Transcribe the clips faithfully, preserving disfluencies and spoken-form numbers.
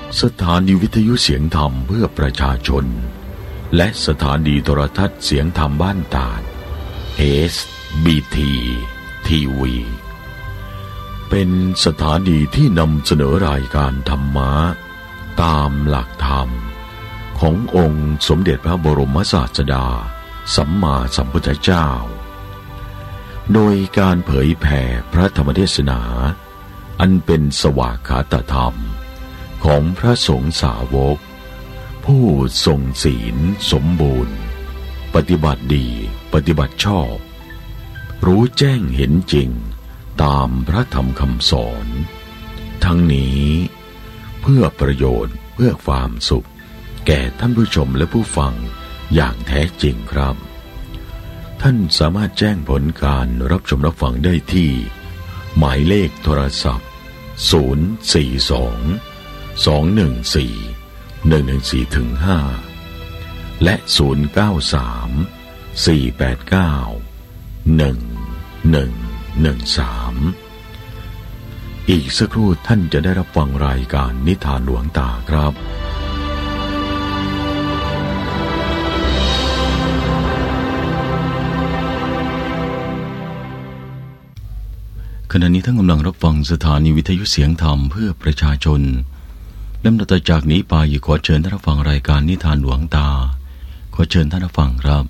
สถานีวิทยุเสียงธรรมเพื่อประชาชนและสถานีโทรทัศน์เสียงธรรมบ้านตาด เอส บี ที ที วี เป็นสถานีที่นำเสนอรายการธรรมะตามหลักธรรมขององค์สมเด็จพระบรมศาสดาสัมมาสัมพุทธเจ้าโดยการเผยแผ่พระธรรมเทศนาอันเป็นสวากขาตธรรมของพระสงฆ์สาวกผู้ทรงศีลสมบูรณ์ปฏิบัติดีปฏิบัติชอบรู้แจ้งเห็นจริงตามพระธรรมคำสอนทั้งนี้เพื่อประโยชน์เพื่อความสุขแก่ท่านผู้ชมและผู้ฟังอย่างแท้จริงครับท่านสามารถแจ้งผลการรับชมรับฟังได้ที่หมายเลขโทรศัพท์ศูนย์ สี่ สอง สอง หนึ่ง สี่ หนึ่ง หนึ่ง สี่ ถึง ห้าและศูนย์ เก้า สาม สี่ แปด เก้า หนึ่ง หนึ่ง หนึ่ง สามอีกสักครู่ท่านจะได้รับฟังรายการนิทานหลวงตาครับขณะนี้ท่านกำลังรับฟังสถานีวิทยุเสียงธรรมเพื่อประชาชนลำดับต่อจากนี้ไปขอเชิญท่านรับฟังรายการนิทานหลวงตาขอเชิญท่านรับฟังครับ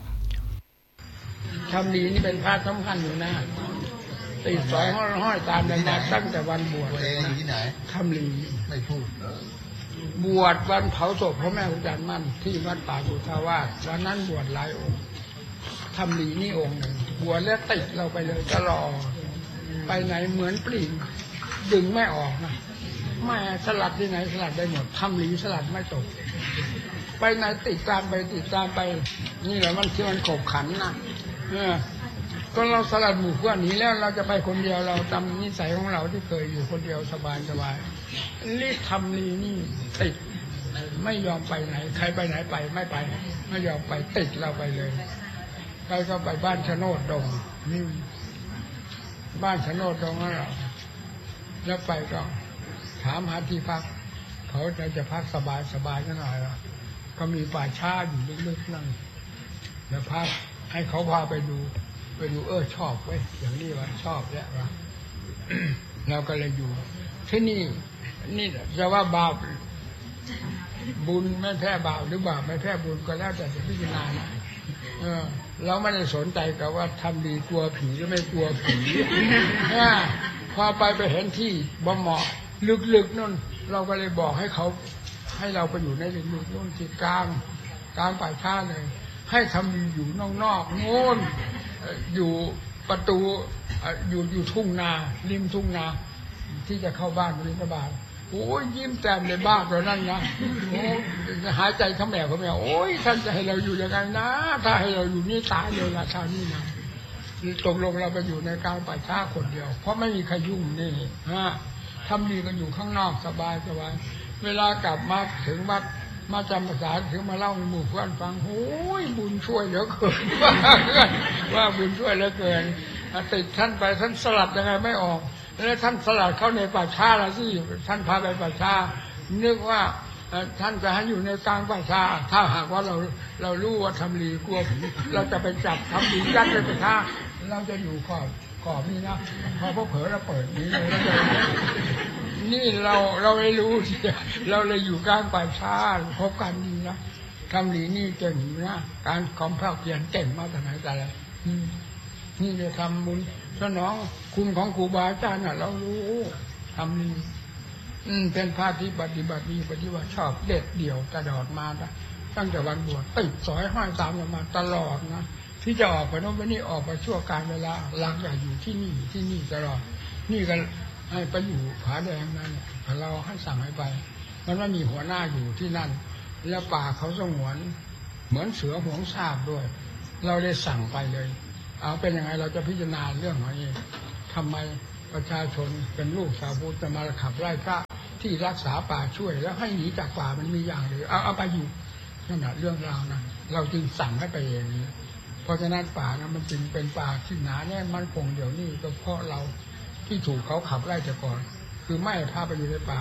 ทำดีนี่เป็นพระสำคัญอยู่นะติดสอยห้อยตามเลยมาตั้งแต่วันบวชอยู่ที่ไหนทำดีไม่พูดบวชวันเผาศพพระแม่ครูจันทร์มั่นที่วัดป่าสุทธาวาสวันนั้นบวชหลายองค์ทำดีนี่องค์หนึ่งบวชแล้วติดเราไปเลยตลอดไปไหนเหมือนปลีกดึงไม่ออกนะไม่สลัดที่ไหนสลัดได้หมดทำหลีสลัดไม่ตกไปไหนติดตามไปติดตามไปนี่แหละมันที่มันขบขันนะเออก็เราสลัดหมู่เพื่อนหนีแล้วเราจะไปคนเดียวเราตามนิสัยของเราที่เคยอยู่คนเดียวสบายสบายรีบทำลีนี่ติดไม่ยอมไปไหนใครไปไหนไปไม่ไปไม่ยอมไปติดเราไปเลยใครก็ไปบ้านชะโนดดงนี่บ้านชะโนดดงนั่นแหละแล้วไปก็ถามหาที่พักเขาจะจะพักสบายสบายกันหน่อยละก็มีป่าช้าอยู่ลึกๆนั่นแล้วพักให้เขาพาไปดูไปดูเออชอบเว้ยอย่างนี้ว่าชอบแล้วว่า เราก็เลยอยู่ที่นี่นี่จะว่าบาปบุญไม่แพ้บาปหรือบาปไม่แพ้บุญก็แล้วแต่จะพิจารณานะเออเราไม่ได้สนใจกับว่าทำดีกลัวผีหรือไม่กลัวผีพอไปไปเห็นที่บ่เหมาะลึกๆนั่นเราก็เลยบอกให้เขาให้เราไปอยู่ในลึกๆนู่นที่กลางกลางป่าช้าเลยให้ทำดีอยู่นอกๆโน่นอยู่ประตูอยู่อยู่ทุ่งนาริมทุ่งนาที่จะเข้าบ้านริมบ้านโอ้ยยิ้มแจ่มในบ้านเรานั่นนะโอ้หายใจเขาแมวเขาแมวโอ้ยท่านจะให้เราอยู่ยังไงนะถ้าให้เราอยู่นี่ตายเลยนะท่านนี่นะตกลงเราไปอยู่ในกลางป่าช้าคนเดียวเพราะไม่มีใครยุ่งนี่ฮะทำดีกันอยู่ข้างนอกสบายสบายเวลากลับมาถึงวัดมาจำภาษาถึงมาเล่าให้หมู่เพื่อนฟังโอ้ยบุญช่วยเหลือเกินว่าบุญช่วยเหลือเกินติดท่านไปท่านสลัดยังไงไม่ออกแล้วท่านสลัดเข้าในป่าช้าแล้วสิท่านพาไปป่าช้านึกว่าท่านจะให้อยู่ในกลางป่าช้าถ้าหากว่าเราเรารู้ว่าทำดีกลัวผีเราจะไปจับทำดียัดในป่าช้าเราจะอยู่ขอบขอบนี่นะพอพวกเผลอเราเปิดนี้เลยนี่เราเราไม่รู้สิเราเลยอยู่กลางป่าช้าพบกันดีนะทำดีนี่เก่งนะการความภาคเพียรเก่งมากแต่ไหนแต่ไรนี่จะทำบุญสนองคุณของครูบาอาจารย์น่ะเรารู้ทำดีเป็นพระที่ปฏิบัติดีปฏิบัติชอบเด็ดเดี่ยวตลอดมาตั้งแต่วันบวชติดสอยห้อยตามมาตลอดนะที่จะออกไปโน่นไปนี่ออกไปชั่วการเวลาหลักอยากอยู่ที่นี่ที่นี่ตลอดนี่ก็ให้ไปอยู่ผาแดงนั่นเนี่ยเราให้สั่งให้ไปมันไม่มีหัวหน้าอยู่ที่นั่นแล้วป่าเขาสงวนเหมือนเสือหวงทราบด้วยเราได้สั่งไปเลยเอาเป็นยังไงเราจะพิจารณาเรื่องนี้ทำไมประชาชนเป็นลูกสาวพุทธจะมาขับไล่พระที่รักษาป่าช่วยแล้วให้หนีจากป่ามันมีอย่างหรือเอาเอาไปอยู่นั่นแหละเรื่องราวนะเราจึงสั่งให้ไปอย่างนี้เพราะฉะนั้นป่านะมันจึงเป็นป่าที่หนาแน่นมั่นคงเดี๋ยวนี้ก็เพราะเราที่ถูกเขาขับไล่แต่ก่อนคือไม่พาไปอยู่ในป่า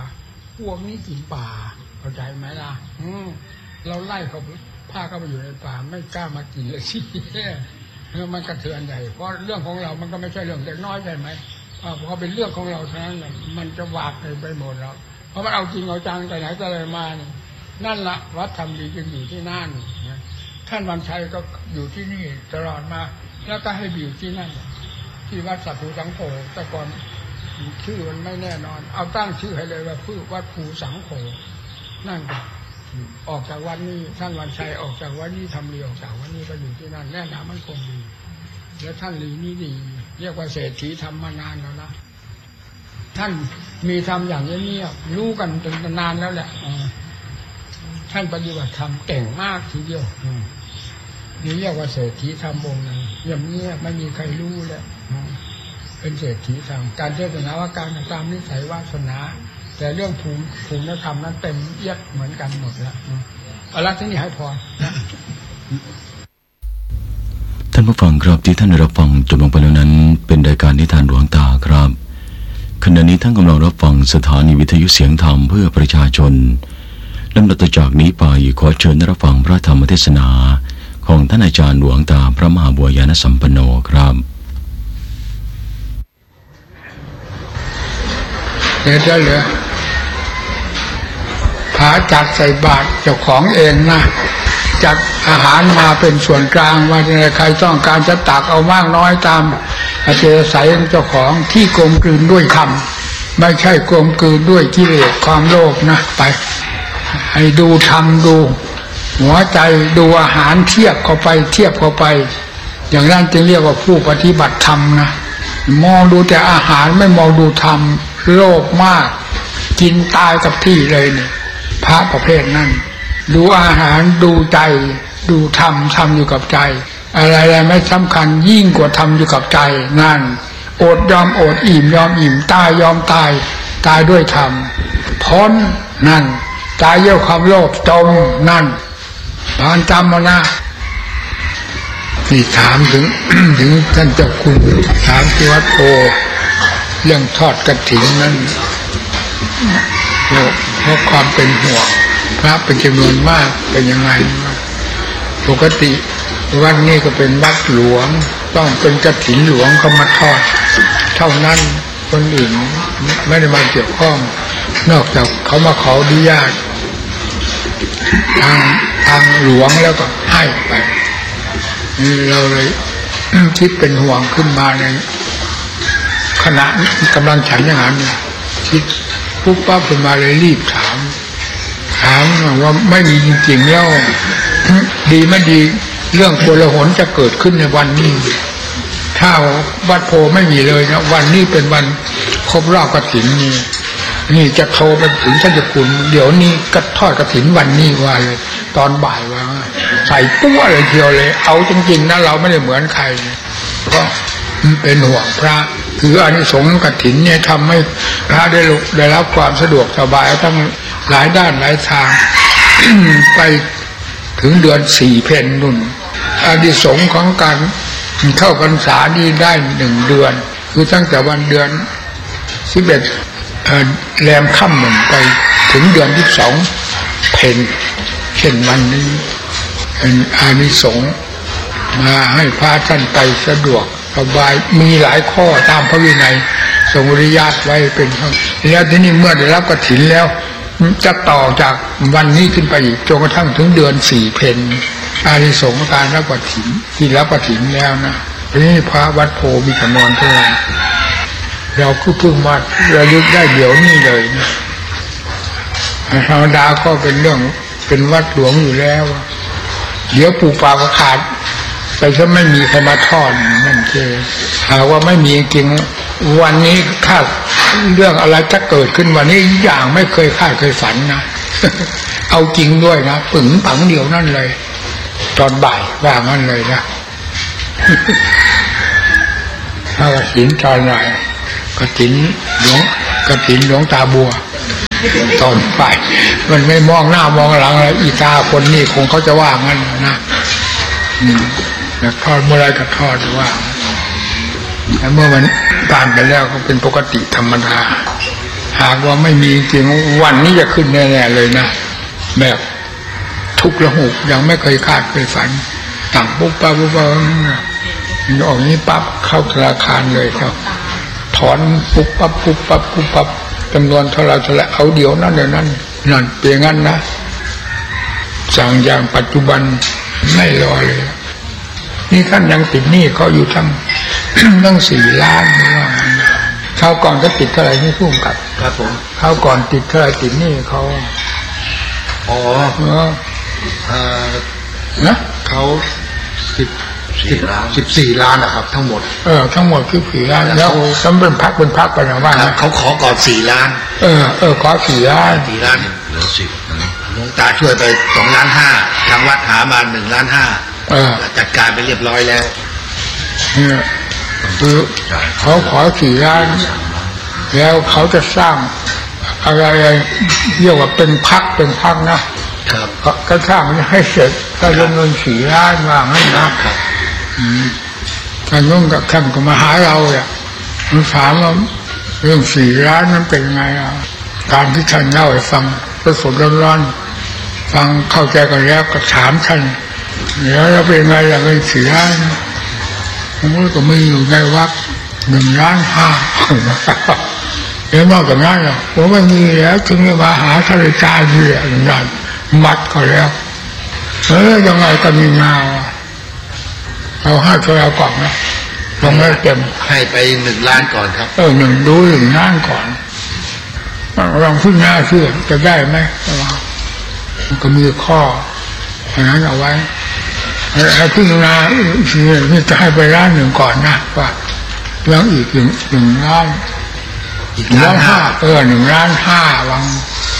พวกนี้กินป่าเข้าใจไหมล่ะอืมเราไล่เขาพาเขาไปอยู่ในป่าไม่กล้ามากินเลยสิเรื่องมันกระเทือนใหญ่เพราะเรื่องของเรามันก็ไม่ใช่เรื่องเล็กน้อยใช่ไหมพอเป็นเรื่องของเราเท่านั้นมันจะหวาดไปหมดแล้วเพราะมันเอาจริงเอาจังแต่ไหนแต่ไรมานี่นั่นละวัดธรรมดีจึงอยู่ที่นั่นท่านวันชัยก็อยู่ที่นี่ตลอดมาแล้วก็ให้อยู่ที่นั่นที่วัดสัตภูสังโฆแต่ก่อนชื่อมันไม่แน่นอนเอาตั้งชื่อให้เลยว่าชื่อวัดภูสังโฆนั่นก็ออกจากวันนี้ท่านวันชัยออกจากวันนี้ทำเรียออกจากวันนี้ก็อยู่ที่นั่นแน่นอนมันคงดีแล้วท่านลีนี่ดีเรียกว่าเศรษฐีทำมานานแล้วนะท่านมีทำอย่างนี้รู้กันเป็นนานแล้วแหละท่านปฏิบัติธรรมเก่งมากทีเดียวนี่เรียกว่าเศรษฐีธรรมองค์นึงเงียบเงียบไม่มีใครรู้เลยเป็นเศรษฐีธรรมการเทศนาว่าการตามนิสัยวาสนาแต่เรื่องภูมิภูมิธรรมนั้นเต็มเอียดเหมือนกันหมดแล้วเอาละที่นี่ให้พอท่านผู้ฟังครับที่ท่านได้รับฟังจบลงไปแล้วนั้นเป็นรายการนิทานหลวงตาครับขณะนี้ท่านกำลังรับฟังสถานีวิทยุเสียงธรรมเพื่อประชาชนลำดับต่อจากนี้ไปขอเชิญรับฟังพระธรรมเทศนาของท่านอาจารย์หลวงตาพระมหาบัวยานสัมปันโนครับเดี๋ยวจะเหลือพาจัดใส่บาตรเจ้าของเองนะจัดอาหารมาเป็นส่วนกลางว่าใครต้องการจะตักเอามากน้อยตามอาเจใส่เจ้าของที่กลมกลืนด้วยคำไม่ใช่กลมกลืนด้วยกิเลสความโลภนะไปให้ดูทำดูหัวใจดูอาหารเทียบเข้าไปเทียบเข้าไปอย่างนั้นจึงเรียกว่าผู้ปฏิบัติธรรมนะมองดูแต่อาหารไม่มองดูธรรมโลภมากกินตายกับที่เลยเนี่ยพระประเภทนั้นดูอาหารดูใจดูธรรมธรรมอยู่กับใจอะไรๆไม่สำคัญยิ่งกว่าธรรมอยู่กับใจนั่นอดยอมอดอิ่มยอมอิ่มตายยอมตายตายด้วยธรรมพ้นนั่นตายเยี่ยวความโลภจมนั่นบานจำมานะที่ถามถึง ถึงท่านเจ้าคุณถามที่วัดโพเรื่องทอดกฐินนั้นเพราะความเป็นห่วงพระเป็นจำนวนมากเป็นยังไงปกติวัดนี้ก็เป็นวัดหลวงต้องเป็นกฐินหลวงเขามาทอดเท่านั้นคนอื่นไม่ได้มาเกี่ยวข้องนอกจากเขามาขออนุญาตทางทางหลวงแล้วก็ให้ไปเราเลยคิดเป็นห่วงขึ้นมาในขณะกำลังฉันอย่างนั้นคิดปุ๊บปั๊บขึ้นมาเลยรีบถามถามว่าไม่มีจริงๆแล้วดีไม่ดีเรื่องโกลาหลจะเกิดขึ้นในวันนี้ถ้าวัดโพไม่มีเลยนะวันนี้เป็นวันครบรอบกฐินนี่นี่จะโทรไปถึงท่านเจ้าคุณเดี๋ยวนี้ก็ทอดกฐินวันนี้ว่าเลยตอนบ่ายว่าใส่ปั้วเลยเดียวเลยเอาจริงๆนะเราไม่ได้เหมือนใครเพราะเป็นห่วงพระคืออานิสงส์กฐินเนี่ยทำให้พระได้ได้รับความสะดวกสบายทั้งหลายด้านหลายทาง ไปถึงเดือนสี่เพ็ญนุ่นอานิสงส์ของการเข้าพรรษานี่ได้หนึ่งเดือนคือตั้งแต่วันเดือนสิบเอ็ดแรมค่ำหนึ่งไปถึงเดือนที่สองเพ็ญเช่นวันนี้เป็นอานิสงส์มาให้พระท่านไปสะดวกสบายมีหลายข้อตามพระวินัยทรงอนุญาตไว้เป็นแล้วทีนี้เมื่อได้รับกฐินแล้วจะต่อจากวันนี้ขึ้นไปอีกจนกระทั่งถึงเดือนสี่เพ็ญอานิสงส์การรับกฐินที่รับกฐินแล้วนะทีนี้พระวัดโพมีจำนวนเท่าไหร่เราก็เพิ่งมาระลึกได้เดี๋ยวนี้เลยนะธรรมดาก็เป็นเรื่องเป็นวัดหลวงอยู่แล้วเดี๋ยวปู่ป่าก็ขาดไปซะไม่มีใครมาทอดนั่นคือหากว่าไม่มีจริงวันนี้ถ้าเรื่องอะไรจะเกิดขึ้นวันนี้อย่างไม่เคยคาดเคยฝันนะ เอาจริงด้วยนะปึ๋งปังเดียวนั่นเลยตอนบ่ายว่างั้นเลยนะ ถ้ากฐินตอนไหนกฐินหลวงกฐินหลวงตาบัวตอนบ่ายมันไม่มองหน้ามองหลังอะไรอีตาคนนี้คงเขาจะว่างั้นนะอืมอยากทอดเมื่อไรก็ทอดว่าแต่เมื่อมันผ่านไปแล้วก็เป็นปกติธรรมดาหากว่าไม่มีจริงวันนี้จะขึ้นแน่ๆเลยนะแบบทุกระหุกยังไม่เคยคาดเคยฝันต่างปุ๊บปั๊บปุ๊บปั๊บออกนี้ปั๊บเข้าธนาคารเลยครับถอนปุ๊บปั๊บปุ๊บปั๊บปุ๊บปั๊บจำนวนเท่าไรเท่าไรเอาเดี๋ยวนั้นเดี๋ยวนั้นนั่นเป็นงั้นนะสั่งอย่างปัจจุบันไม่รอเลยนี่ท่านยังติดหนี้เขาอยู่ทั้ง ตั้งสี่ล้านว่าเขาก่อนก็ติดเท่าไหร่นี่พุ่งกับครับผมเขาก่อนติดเท่าไหร่ติดหนี้เขาอ๋อเออนะเขาสิบสี่ล้านสิบสี่ล้านนะครับทั้งหมดเออทั้งหมดคือสี่ล้านแล้วจำเป็นพักเป็นพักไปนะว่าเขาขอก่อนสี่ล้านเออเออขอสี่ล้านสี่ล้านเหลือสิบหลวงตาช่วยไปสองล้านห้าทางวัดหามาหนึ่งล้านห้าเออจัดการไปเรียบร้อยแล้วเนี่ยคือเขาขอสี่ล้านแล้วเขาจะสร้างอะไรเรียกว่าเป็นพักเป็นพักนะครับก็สร้างให้เสร็จก็ลงเงินสี่ล้านว่างั้นนะท่านนุ่งกับท่านก็มาหาเราเนี่ยมันถามว่าเรื่องสี่ล้านนั้นเป็นไงอ่ะตามที่ท่านเล่าให้ฟังสดๆร้อนๆฟังเข้าใจกันแล้วก็ถามท่านแล้วเราเป็นไงล่ะเป็นสี่ล้านผมก็มีอยู่ในวัดหนึ่งล้านห้าเดี๋ยวนอกจากนั้นอ่ะผมไม่มีแล้วถึงจะมาหาท่านอาจารย์ที่อย่างนั้นมัดก็แล้วเออยังไงก็มีงาเราให้เท่าไรก่อนนะเราไม่เต็มให้ไปหนึ่งล้านก่อนครับเออหนึ่งดูหนึ่งล้านก่อนลองพึ่งหน้าเชื่อจะได้ไหมมันก็มีข้ออย่างนั้นเอาไว้ให้พึ่งหน้านี่จะให้ไปล้านหนึ่งก่อนนะว่าแล้วอีกหนึ่งหนึ่งล้านอีกล้านห้าเออหนึ่งล้านห้าวัง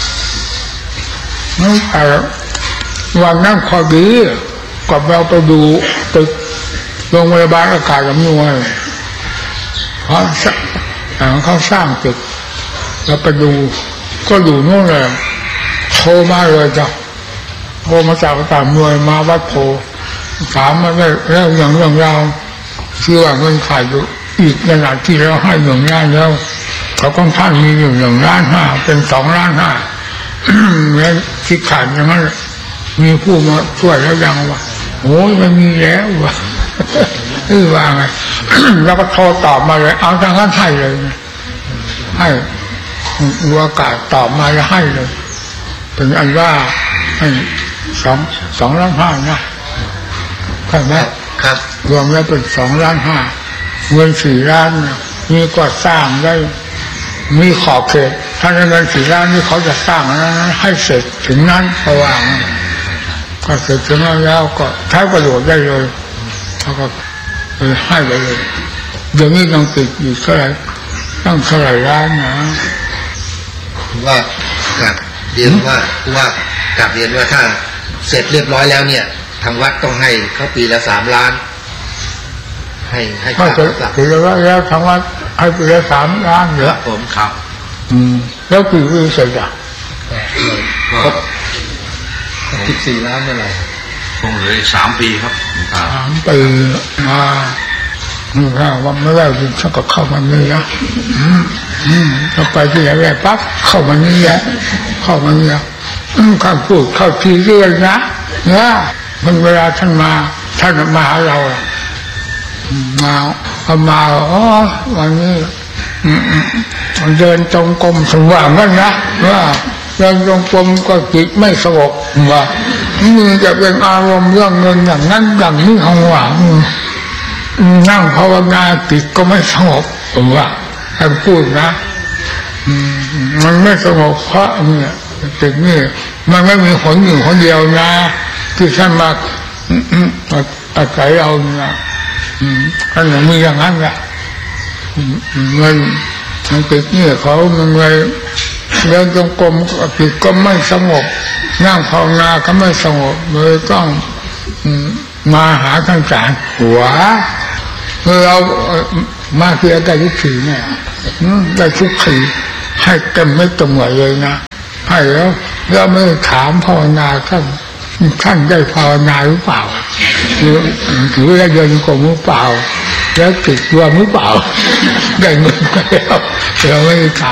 นั่นแต่วันนั้นพอดีกับเราไปดูตึกโรงพยาบาลอากาศลำนวยเขาเขาสร้างตึกเราไปดูก็อยู่โน่นเลยโทรมาเลยจ้ะโทรมาจากอากาศลำนวยมาวัดโพถามมาได้แล้วอย่างเรื่องเราเชื่อเงินขายอยู่อีกขนาดที่เราให้หนึ่งล้านแล้วเขาค่อนข้างมีอยู่หนึ่งล้านห้าเป็นสองล้านห้าแล้วคิดขาดอย่างนั้นมีผู้มาช่วยแล้วยังวะโอ้ยไม่มีแล้ววะเออว่าไงแล้วก็โทรตอบมาเลยเอาทางนั้นให้เลยให้ดูอากาศตอบมาแล้วให้เลยเป็นอันว่าให้สองสองล้านห้านะใช่ไหมครับรวมแล้วเป็นสองล้านห้าเงินสี่ล้านนี่ก็สร้างได้มีขอบเขตถ้าในเงินสี่ล้านนี่เขาจะสร้างนั้นให้เสร็จถึงนั้นระหว่างก็เสร็จถึงนั้นแล้วก็ใช้ประโยชน์ได้เลยเขาก็เลยให้ไปเลยเดี๋ยวนี้ยังติดอยู่เท่าไหร่ตั้งเท่าไหร่ล้านนะว่ากับเรียนว่าว่ากับเรียนว่าถ้าเสร็จเรียบร้อยแล้วเนี่ยทางวัดต้องให้เขาปีละสามล้านให้ให้ค่าเสร็จแล้วแล้วทางวัดให้ปีละสามล้านเหรอผมครับอืมแล้วกี่ปีเสร็จอ่ะครบสิบสี่ล้านเมื่อไหร่คงเหลืออีกสามปีครับสามปีมานี่ค่ะว่าไม่ได้ยินสักก็เข้ามานี่นะอืมอืมเราไปที่ไหนไปปั๊บเข้ามานี่แหละเข้ามานี่อืมข้าพูดเข้าทีเรื่อยนะเนี่ยมันเวลาท่านมาท่านมาหาเรามาเอามาอ๋อวันนี้เดินจงกรมสว่างกันนะว่าเดินจงกรมก็จิตไม่สงบว่ามือจะเป็นอารมณ์เรื่องเงินอย่างนั้นอย่างนี้ของว่านั่งภาวนาจิตก็ไม่สงบว่าท่านพูดนะมันไม่สงบเพราะเนี่ยจิตนี่มันไม่มีผลหนึ่งคนเดียวนะที่ท่านมาอาศัยเราเนี่ยท่านมีอย่างนั้นแหละเงินมันติดนี่เขามันเลยเดินจงกรมจิตก็ไม่สงบนั่งภาวนาก็ไม่สงบเลยต้องมาหาท่านอาจารย์หัวเรามาเพียงได้ทุกทีเนี่ยได้ทุกทีให้เต็มไม่ตรงไหวเลยนะให้แล้วแล้วไม่ถามภาวนาท่านท่านได้ภาวนาหรือเปล่าหรือหรือได้เดินกรมหรือเปล่าแล้วติดรวมหรือเปล่าได้เงินไปแล้วเราไม่ถาม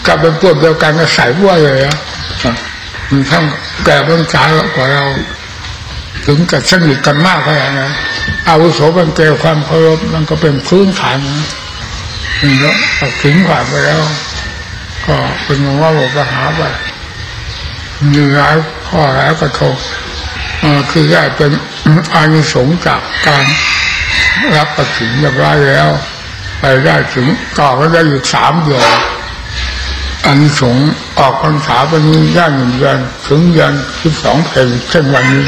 กลับเป็นพวกเดียวกันก็ใส่บัวเลยนะมันทั้งแก่เป็นสาวกว่าเราถึงกับสนิทกันมากขนาดนั้นอาวุโสเป็นเกลียวความเคารพมันก็เป็นพื้นฐานนะแล้วถึงผ่านไปแล้วก็เป็นว่าบอกปัญหาไปมีหลายข้อหลายกระทบคือได้เป็นอานิสงส์จากการรับประสิทธิ์เรียบร้อยแล้วไปได้ถึงต่อก็ได้อยู่สามเดือนอานิสงส์ออกพรรษาเป็นย่างหนึ่งเดือนถึงเดือนสิบสองเพลงเช่นวันนี้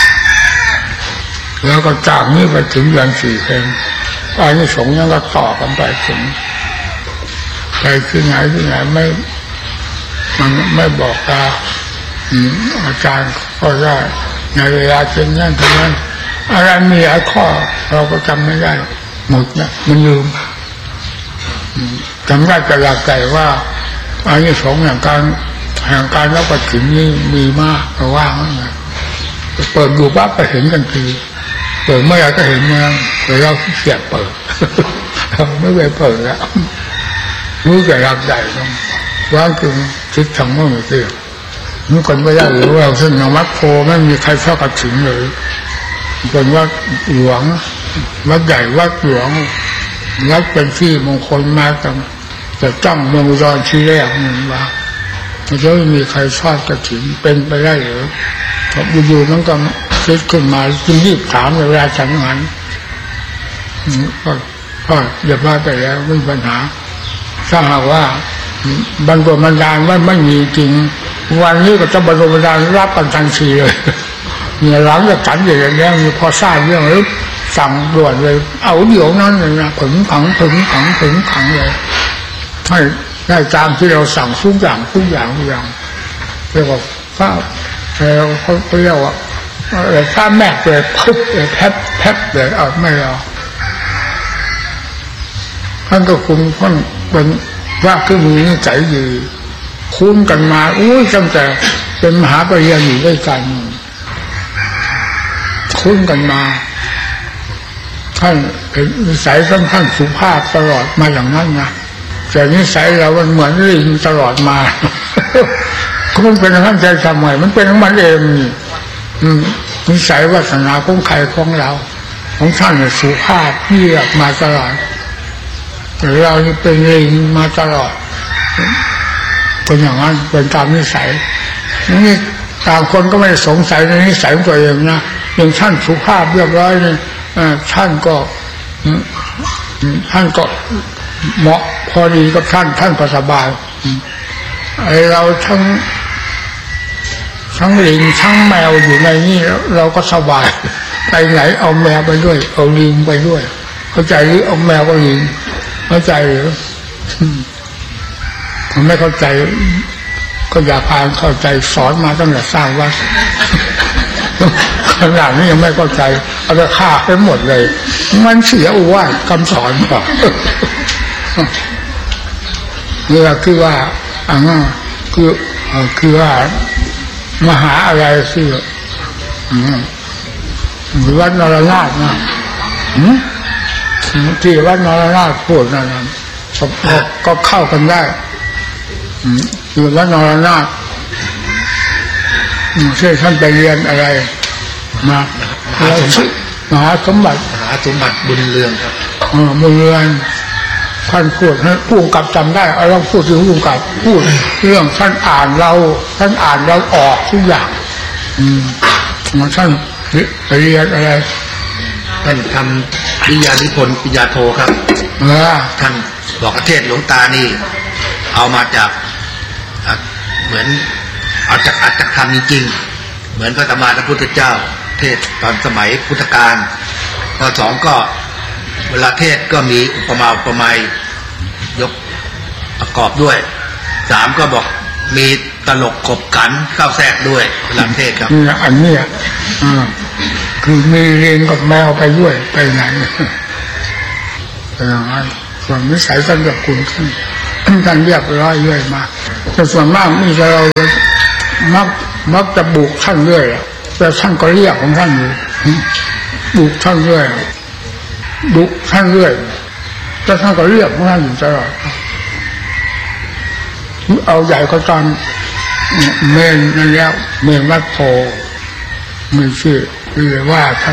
แล้วก็จากนี้ไปถึงเดือนสี่เพลงอานิสงส์ยังก็ต่อกันไปถึงไปที่ไหนที่ไหนไม่มันไม่บอกตาอาจารย์ก็ได้ในเวลาเช่นนั้นเท่านั้นอะไรมีหลายข้อเราก็จำไม่ได้หมดนะมันลืมจำได้แต่หลักใจว่าอานิสงส์อย่างการแห่งการรับประสิทธิ์นี้มีมากเพราะว่าเปิดดูปั๊บไปเห็นกันทีเปิดเมื่อไหร่ก็เห็นเมื่อแต่เราเสียเปิดเราไม่ไปเปิดแล้วรู้แต่หลักใจตรงว่าคือคิดทางโน้นเสียนี่คนไม่ได้หรือว่าเส้นวัดโพไม่มีใครเข้ากับถึงเลยเป็นวัดหลวงวัดใหญ่วัดหลวงวัดเป็นที่มงคลมากจังแต่ตั้งเมืองอุดรที่แรกนี่ว่ามันจะไม่มีใครทอดกระถิ่นเป็นไปได้หรือพออยู่ๆนั้นก็คิดขึ้นมาจึงรีบถามในเวลาฉันงานก็ก็เรียบร้อยไปแล้วไม่มีปัญหาถ้าหากว่าบรรดาบรรดาไม่ไม่มีจริงวันนี้ก็จะบรรดาบรรดารับกันทันทีเลยเนี่ยหลังจากฉันอย่างนี้มีพอทราบเรื่องแล้วสั่งด่วนเลยเอาเดี๋ยวนั้นเลยนะผึ่งขังผึ่งขังผึ่งขังเลยให้ได้ตามที่เราสั่งทุกอย่างทุกอย่างทุกอย่างเรียกว่าฟ้าเราเขาเรียกว่าอะไรฟ้าแม่เลยพึบเลยแทบแทบเลยเอาไม่เอาท่านก็คุมท่านเป็นว่าคือมีนิสัยดีคุ้นกันมาอุ้ยตั้งแต่เป็นมหาปริญญาอยู่ด้วยกันคุ้นกันมาท่านนิสัยท่านท่านสุภาพตลอดมาอย่างนั้นนะแต่นิสัยเรามันเหมือนลิงตลอดมาก็มันเป็นท่านใจทำไมมันเป็นของมันเองนิสัยวาสนาของใครของเราของท่านเนี่ยสุภาพเยือกมาตลอดแต่เรานี่เป็นลิงมาตลอดเป็นอย่างนั้นเป็นตามนิสัยนี่ต่างคนก็ไม่สงสัยในนิสัยของตัวเองนะอย่างท่านสุภาพเรียบร้อยนี่ท่านก็ท่านก็เหมาะพอดีกับท่านท่านก็สบายไอเราทั้งทั้งลิงทั้งแมวอยู่ในนี้เราก็สบายไปไหนเอาแมวไปด้วยเอาลิงไปด้วยเข้าใจหรือเอาแมวกับลิงเข้าใจหรือผมไม่เข้าใจก็อยากพาเข้าใจสอนมาตั้งแต่สร้างวัดขนาดนี้ยังไม่เข้าใจเอาไปฆ่าไปหมดเลยมันเสียอุว่าคำสอนเปล่านี่คือว่าอันนั้นคือคือว่ามหาอะไรคือวัดนรนาถนะที่วัดนรนาถพูดนั่นก็เข้ากันได้คือวัดนรนาถใช่ท่านไปเรียนอะไรมาหาสมบัติหาสมบัติบุญเรืองครับบุญเรืองท่านพูดให้ผู้กับจำได้เราพูดถึงผู้กับพูดเรื่องท่านอ่านเราท่านอ่านเราออกทุกอย่างอืมท่านไปเรียนอะไรท่านทำปริญญานิพนธ์ปริญญาโทครับท่านบอกเทศหลวงตานี่เอามาจากเหมือนเอาจากอัตถกรรมจริงๆเหมือนพระธรรมพระพุทธเจ้าเทศตอนสมัยพุทธกาลข้อสองก็เวลาเทศก็มีอุปมาอุปไมยยกประกอบด้วยสามก็บอกมีตลกขบขันเข้าแทรกด้วยเวลาเทศครับนี่อันนี้อ่าคือมีเรียนกับแมวไปด้วยไปไหนอย่างนั้นส่วนนิสัยท่านกับคุณท่านท่านเรียบร้อยเรื่อยมาแต่ส่วนมากมีแต่เรามักมักจะบุกท่านเรื่อยแต่ท่านก็เรียกของท่านอยู่บุกท่านเรื่อยบุกท่านเรื่อยแต่ท่านก็เรียกของท่านอยู่ตลอดเอาใหญ่ก็ตอนเมนนั่นแล้วเมนวัดโพมีชื่อเรียกว่าท่าน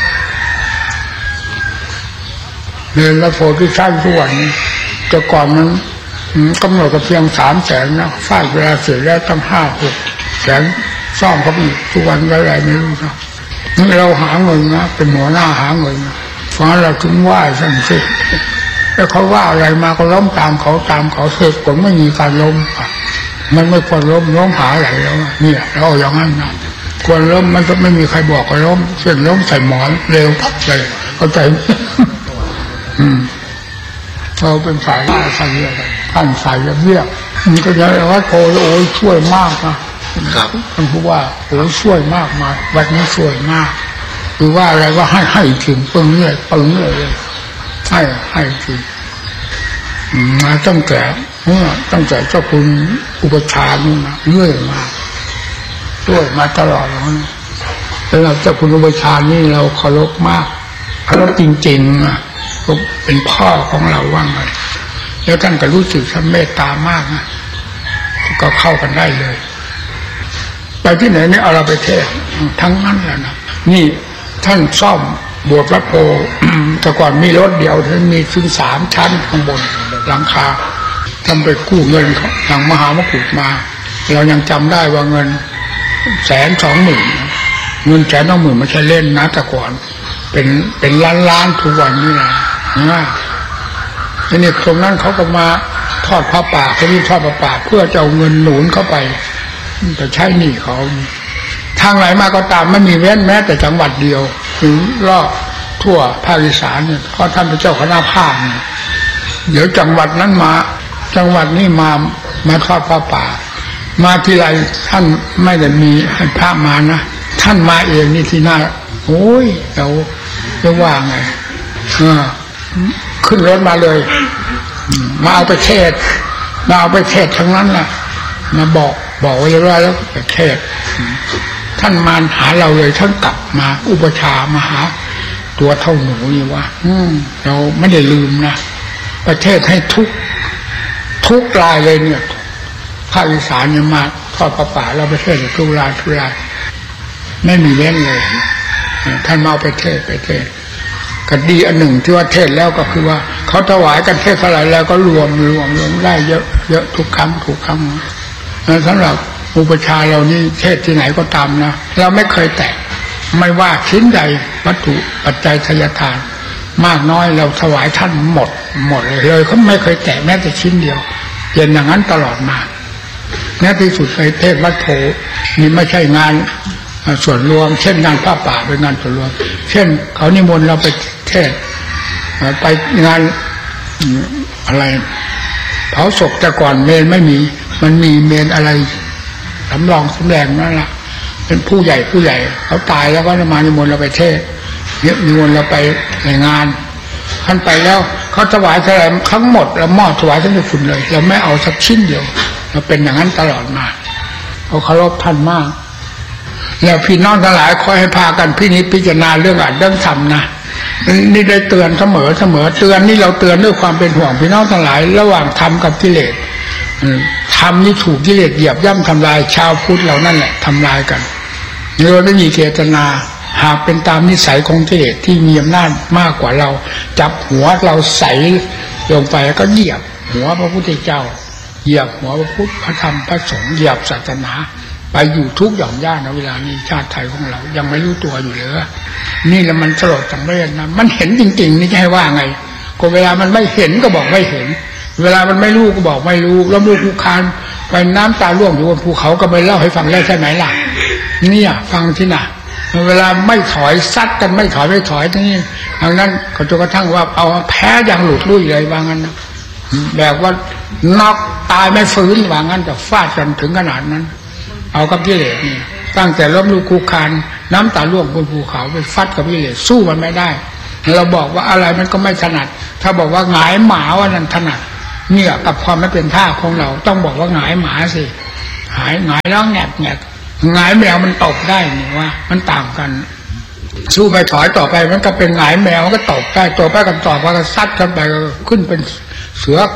เมนวัดโพที่สร้างทุกวันนี้แต่ก่อนมันกำหนดกับเพียงสามแสนนะฟาดเวลาเสร็จแล้วตั้งห้าหกแสนซ่อมเขาอีกทุกวันอะไรไม่รู้นะนี่เราหาเงินนะเป็นหัวหน้าหาเงินเพราะเราถึงว่าสั่งเสร็จแล้วเขาว่าอะไรมาก็ล้มตามเขาตามเขาเสร็จก็ไม่มีการล้มมันไม่ควรล้มล้มหาอะไรแล้วเนี่ยเราอย่างนั้นนะควรล้มมันก็ไม่มีใครบอกก็ล้มเช่นล้มใส่หมอนเร็วทับเลยเข้าใจอืมเราเป็นสายล่าสายเรียกท่านสายเรียกมันก็จะว่าโอ้โหช่วยมากนะครับท่านพูดว่าโอ้ช่วยมากมาวัดนี้ช่วยมากคือว่าอะไรว่าให้ให้ถึงปึงเลยปึงเลยให้ให้ถึงมาตั้งแต่เมื่อตั้งแต่เจ้าคุณอุปชานี่นะเรื่อยมาช่วยมาตลอดแล้วนะแล้วเราเจ้าคุณอุปชานี่เราเคารพมากเคารพจริงๆนะก็เป็นพ่อของเราว่าไงแล้วท่านก็รู้สึกท่านเมตตามากนะก็เข้ากันได้เลยไปที่ไหนนี่เอาเราไปเทศทั้งนั้นแหละนะนี่ท่านซ่อมโบสถ์วัดโพแต่ก่อนมีรถเดียวท่านมีถึงสามชั้นข้างบนหลังคาท่านไปกู้เงินทางมหามกุฏมาเรายังจำได้ว่าเงินแสนสองหมื่นเงินแสนสองหมื่นไม่ใช่เล่นนะแต่ก่อนเป็นเป็นล้านล้านทุกวันนี่นะนะทีนี้ตรงนั้นเขาก็มาทอดผ้าป่าเขารีบทอดผ้าป่าเพื่อจะเอาเงินหนุนเข้าไปแต่ใช้หนี้เขาทางไหนมาก็ตามไม่มีเว้นแม้แต่จังหวัดเดียวถึงรอบทั่วภาคอีสานเนี่ยเพราะท่านเป็นเจ้าคณะภาคเนี่ยเดี๋ยวจังหวัดนั้นมาจังหวัดนี้มามาทอดผ้าป่ามาทีไรท่านไม่ได้มีให้พระมานะท่านมาเองนี่ที่หน้าโอ้ยเราจะว่าไงเออขึ้นรถมาเลยมาเอาไปเทศมาเอาไปเทศทั้งนั้นแหละมาบอกบอกไว้เรียบร้อยแล้วไปเทศท่านมาหาเราเลยท่านกลับมาอุปชามาหาตัวเท่าหนูนี่ว่าอืมเราไม่ได้ลืมนะประเทศให้ทุกทุกรายเลยเนี่ยภาคอีสานเนี่ยมาทอดผ้าป่าเราประเทศทุกรายทุกรายไม่มีเว้นเลยท่านมาเอาไปเทศไปเทศก็ดีอันหนึ่งที่ว่าเทศแล้วก็คือว่าเขาถวายกันเทศเท่าไหร่แล้วก็รวมรวมรวมได้เยอะเยอะทุกครั้งทุกครั้งสำหรับอุปชาเรานี่เทศที่ไหนก็ตามนะเราไม่เคยแตะไม่ว่าชิ้นใดวัตถุปัจจัยทายทานมากน้อยเราถวายท่านหมดหมดเลยเลยเขาไม่เคยแตะแม้แต่ชิ้นเดียวเป็นอย่างนั้นตลอดมาแม้ที่สุดในเทศวัดโพนี่ไม่ใช่งานส่วนรวมเช่นงานผ้าป่าเป็นงานส่วนรวมเช่นเขานิมนต์เราไปเทศไปงานอะไรเผาศพแต่ก่อนเมนไม่มีมันมีเมนอะไรสำรองสำแดงนั่นแหละเป็นผู้ใหญ่ผู้ใหญ่เขาตายแล้วก็มานิมนต์เราไปเทศนิมนต์เราไปในงานท่านไปแล้วเขาถวายอะไรทั้งหมดเรามอบถวายทั้งฝุ่นเลยเราไม่เอาสักชิ้นเดียวเราเป็นอย่างนั้นตลอดมาเขาเคารพท่านมากแล้วพี่น้องทั้งหลายคอยให้พากันพินิจพิจารณาเรื่องอ่านเรื่องธรรมนะนี่ได้เตือนเสมอเสมอเตือนนี่เราเตือนด้วยความเป็นห่วงพี่น้องทั้งหลายระหว่างธรรมกับกิเลสธรรมนี่ถูกกิเลสเหยียบย่ำทำลายชาวพุทธเรานั่นแหละทำลายกันเราไม่มีเจตนาหากเป็นตามนิสัยของกิเลสที่มีอำนาจมากกว่าเราจับหัวเราใส่ลงไปก็เหยียบหัวพระพุทธเจ้าเหยียบหัวพระพุทธพระธรรมพระสงฆ์เหยียบศาสนาไปอยู่ทุกหย่อมย่าในเวลานี้ชาติไทยของเรายังไม่รู้ตัวอยู่เลยนี่แหละมันสลดสังเวชนะมันเห็นจริงๆนี่จะให้ว่าไงก็เวลามันไม่เห็นก็บอกไม่เห็นเวลามันไม่รู้ก็บอกไม่รู้แล้วลูกผู้คานไปน้ำตาล่วงอยู่บนภูเขาก็ไปเล่าให้ฟังได้ใช่ไหมล่ะเนี่ยฟังที่น่ะเวลาไม่ถอยซัดกันไม่ถอยไม่ถอยทั้งนี้ดังนั้นก็จนกระทั่งว่าเอาแพ้อย่างหลุดลุ่ยเลยว่างั้นนะแบบว่านอกตายไม่ฟื้นว่างั้นแต่ฟาดกันถึงขนาดนั้นเอากับกิเลสนี่ตั้งแต่ล้มลุกคุกคานน้ำตาล่วงบนภูเขาไปฟัดกับกิเลสสู้มันไม่ได้เราบอกว่าอะไรมันก็ไม่ถนัดถ้าบอกว่าหงายหมาว่านั้นถนัดเนี่ยกับความไม่เป็นท่าของเราต้องบอกว่าหงายหมาสิหายหงายแล้วแงบแงบหงายแมวมันตกได้นี่ว่ามันต่างกันสู้ไปถอยต่อไปมันก็เป็นหงายแมวมันก็ตกได้ตัวไปกันต่อไปก็ซัดกันไปขึ้นเป็นเสือ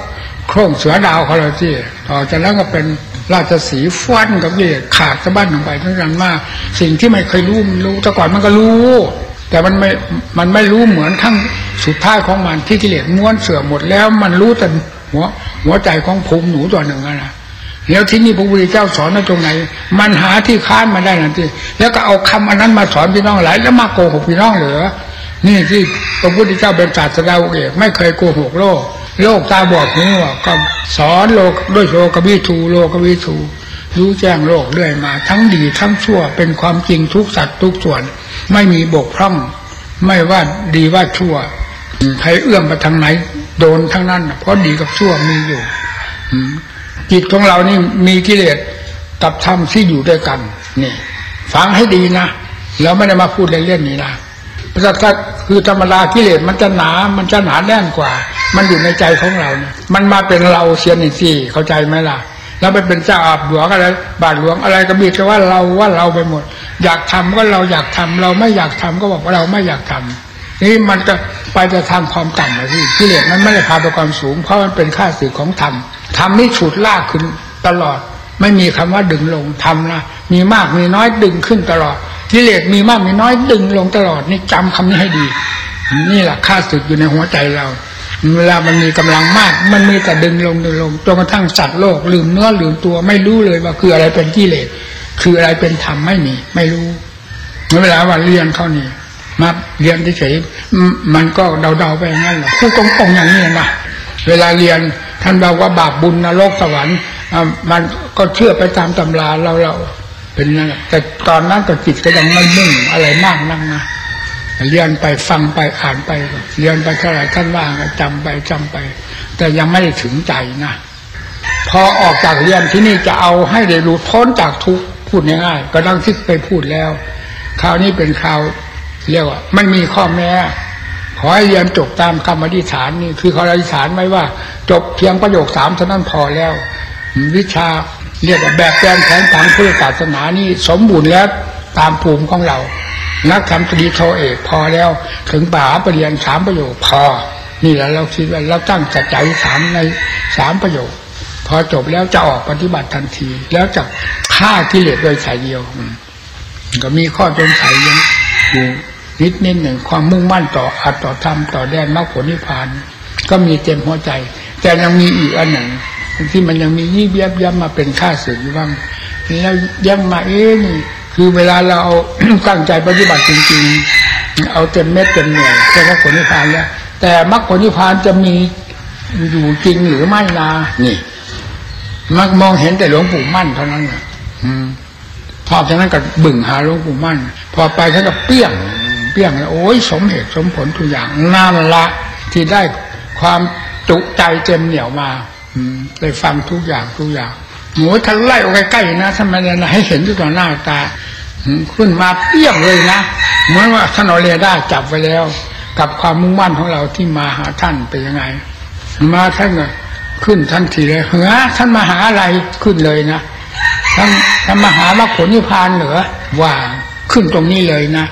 โคร่งเสือดาวเขาเลยที่ต่อจากนั้นก็เป็นราชสีห์ฟันกับกิเลสขาดสะบั้นลงไปทั้งนั้นมากสิ่งที่ไม่เคยรู้มันรู้แต่ก่อนมันก็รู้แต่มันไม่มันไม่รู้เหมือนทั้งสุดท้ายของมันที่กิเลสม้วนเสื่อมหมดแล้วมันรู้แต่หัวหัวใจของภูมิหนูตัวหนึ่งนะแล้วที่นี่พระพุทธเจ้าสอนในตรงไหนมันหาที่ค้านมาได้นั่นที่แล้วก็เอาคำอันนั้นมาสอนพี่น้องหลายแล้วมาโกหกพี่น้องเหรอนี่ที่พระพุทธเจ้าเป็นศาสดาเอกไม่เคยโกหกโลกโลกตาบอดหูก็สอนโลกด้วยโลกวิถูโลกวิถูรู้แจ้งโลกเรื่อยมาทั้งดีทั้งชั่วเป็นความจริงทุกสัตว์ทุกส่วนไม่มีบกพร่องไม่ว่าดีว่าชั่วใครเอื้อมไปทางไหนโดนทั้งนั้นเพราะดีกับชั่วมีอยู่จิตของเรานี่มีกิเลสกับธรรมที่อยู่ด้วยกันนี่ฟังให้ดีนะแล้วไม่ได้มาพูดเล่นๆนี่นะเพราะฉะนั้นคือธรรมดากิเลสมันจะหนามันจะหนาแน่นกว่ามันอยู่ในใจของเราเนี่ยมันมาเป็นเราเสียนี่สิเข้าใจไหมล่ะแล้วไปเป็นเจ้าอาบหลวงอะไรบาทหลวงอะไรก็มีแต่ว่าเราว่าเราไปหมดอยากทำก็เราอยากทำเราไม่อยากทำก็บอกว่าเราไม่อยากทำนี่มันจะไปจะทางความต่ำเลยที่กิเลสมันไม่ได้พาไปความสูงเพราะมันเป็นข้าศึกของธรรมธรรมนี่ฉุดลากขึ้นตลอดไม่มีคำว่าดึงลงธรรมนะมีมากมีน้อยดึงขึ้นตลอดกิเลสมีมากมีน้อยดึงลงตลอดนี่จำคำนี้ให้ดีนี่แหละข้าศึกอยู่ในหัวใจเราเวลามันมีกำลังมากมันมีแต่ดึงลงดึงลงจนกระทั่งสัตว์โลกลืมเนื้อลืมตัวไม่รู้เลยว่าคืออะไรเป็นกิเลสคืออะไรเป็นธรรมไม่มีไม่รู้เวลาว่าเรียนเขานี่มาเรียนเฉยๆมันก็เดาๆไปอย่างนั้นแหละคือตรงๆอย่างนี้นะเวลาเรียนท่านบอกว่าบาปบุญนรกสวรรค์มันก็เชื่อไปตามตำราเราเราเป็นนั่นแหละแต่ตอนนั้นก็จิตก็ยังไม่มุ่งอะไรมากนักนะเรียนไปฟังไปอ่านไปเรียนไปเท่าไหร่ท่านว่าจำไปจำไปแต่ยังไม่ได้ถึงใจนะพอออกจากเรียนที่นี่จะเอาให้ได้หลุดพ้นจากทุกข์พูดง่ายๆก็ดังที่เคยพูดแล้วคราวนี้เป็นคราวเรียกว่าไม่มีข้อแม้ขอให้เรียนจบตามคำอธิษฐานนี่คือเขาอธิษฐานไว้ว่าจบเพียงประโยคสามเท่านั้นพอแล้ววิชาเรียกว่าแบบแปลนแผนผังพุทธศาสนานี่สมบูรณ์แล้วตามภูมิของเรานักธรรมตรีโทเอกพอแล้วถึงป่าปรริญญาสามประโยคพอนี่แหละเราคิดว่าเราตั้งใจสามในสามประโยคพอจบแล้วจะออกปฏิบัติทันทีแล้วจะฆ่ากิเลสโดยสายเดียวก็มีข้อสงสัยยังอยู่นิดนิดหนึ่งความมุ่งมั่นต่ออัตต่อธรรมต่อแดนมรรคผลนิพพานก็มีเต็มหัวใจแต่ยังมีอีกอันหนึ่งที่มันยังมียี่เบี้ยบย้ำมาเป็นข้าศึกอยู่บ้างแล้วยังมาเอ๊ะนี่คือเวลาเราเอา ตั้งใจปฏิบัติจริงๆเอาเต็มเม็ดเต็มหน่วยเพื่อมรรคผลนิพพานแล้วแต่มรรคผลนิพพานจะมีอยู่จริงหรือไม่นะนี่มักมองเห็นแต่หลวงปู่มั่นเท่านั้นน่ะอืมพอจากนั้นก็บึ่งหาหลวงปู่มั่นพอไปท่านก็เปี้ยงเปี้ยงแล้วโอ้ยสมเหตุสมผลทุกอย่างนั่นละที่ได้ความจุใจเต็มเหนี่ยวมาอืมได้ฟังทุกอย่างทุกอย่างโหท่านไล่ออกใกล้ๆนะทำไมเนี่ยให้เห็นด้วยต่อหน้าตาขึ้นมาเปี้ยงเลยนะเหมือนว่าท่านเอาเรดาร์จับไว้แล้วกับความมุ่งมั่นของเราที่มาหาท่านเป็นยังไงมาท่านก็ขึ้นทันทีเลยเฮ้ยท่านมาหาอะไรขึ้นเลยนะท่านท่านมาหามรรคผลนิพพานเหรอว่าขึ้นตรงนี้เลยนะ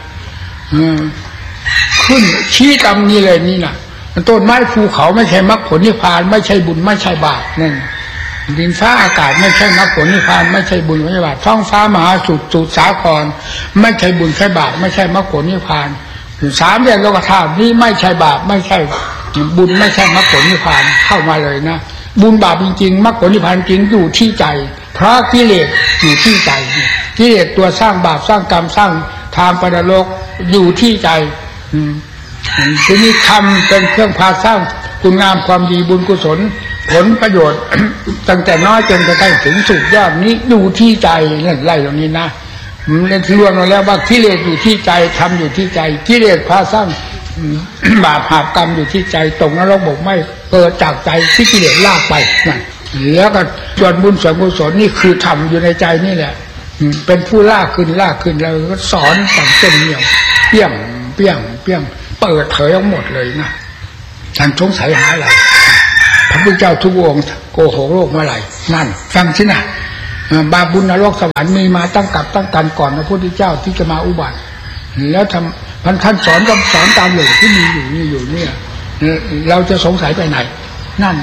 ขึ้นชี้ตรงนี้เลยนี่นะต้นไม้ภูเขาไม่ใช่มรรคผลนิพพานไม่ใช่บุญไม่ใช่บาปนั่นดินฟ้าอากาศไม่ใช่มรรคผลนิพพานไม่ใช่บุญไม่ใช่บาปท้องฟ้ามหาสุดสุดสาครไม่ใช่บุญใช่บาปไม่ใช่มรรคผลนิพพานสามแยกโลกธาตุนี้ไม่ใช่บาปไม่ใช่บุญไม่ใช่มรรคผลนิพพานเข้ามาเลยนะบุญบาปจริงๆมรรคผลนิพพานจริงอยู่ที่ใจเพราะกิเลสอยู่ที่ใจกิเลสตัวสร้างบาปสร้างกรรมสร้างทางปรโลกอยู่ที่ใจทีนี้ทำเป็นเครื่องพาสร้างคุณงามความดีบุญกุศลผลประโยชน์ตั้งแต่น้อยจนกระทั่งถึงสุดยอดนี้อยู่ที่ใจนั่นไล่ตรงนี้นะเรียนรวมมาแล้วว่ากิเลสอยู่ที่ใจทำอยู่ที่ใจกิเลสพาสร้างบาปหาบกรรมอยู่ที่ใจตรงนรกบกไม่เกิดจากใจที่กิเลสลากไปนั่นแล้วก็ส่วนบุญส่วนกุศลนี่คือทำอยู่ในใจนี่แหละเป็นผู้ลากขึ้นลากขึ้นเราก็สอนสั่งเส้นเหนียวเปี้ยงเปี้ยงเปี้ยงเปิดเผยทั้งหมดเลยนะท่านสงสัยหาอะไรพระพุทธเจ้าทุกองค์โกหกโลกเมื่อไหร่นั่นฟังสินะบาปบุญนรกสวรรค์มีมาตั้งกับตั้งกันก่อนพระพุทธเจ้าที่จะมาอุบัติแล้วทำพันท่านสอนก็สอนตามหลักที่มีอยู่นี่อยู่เนี่ยเราจะสงสัยไปไหนนั่น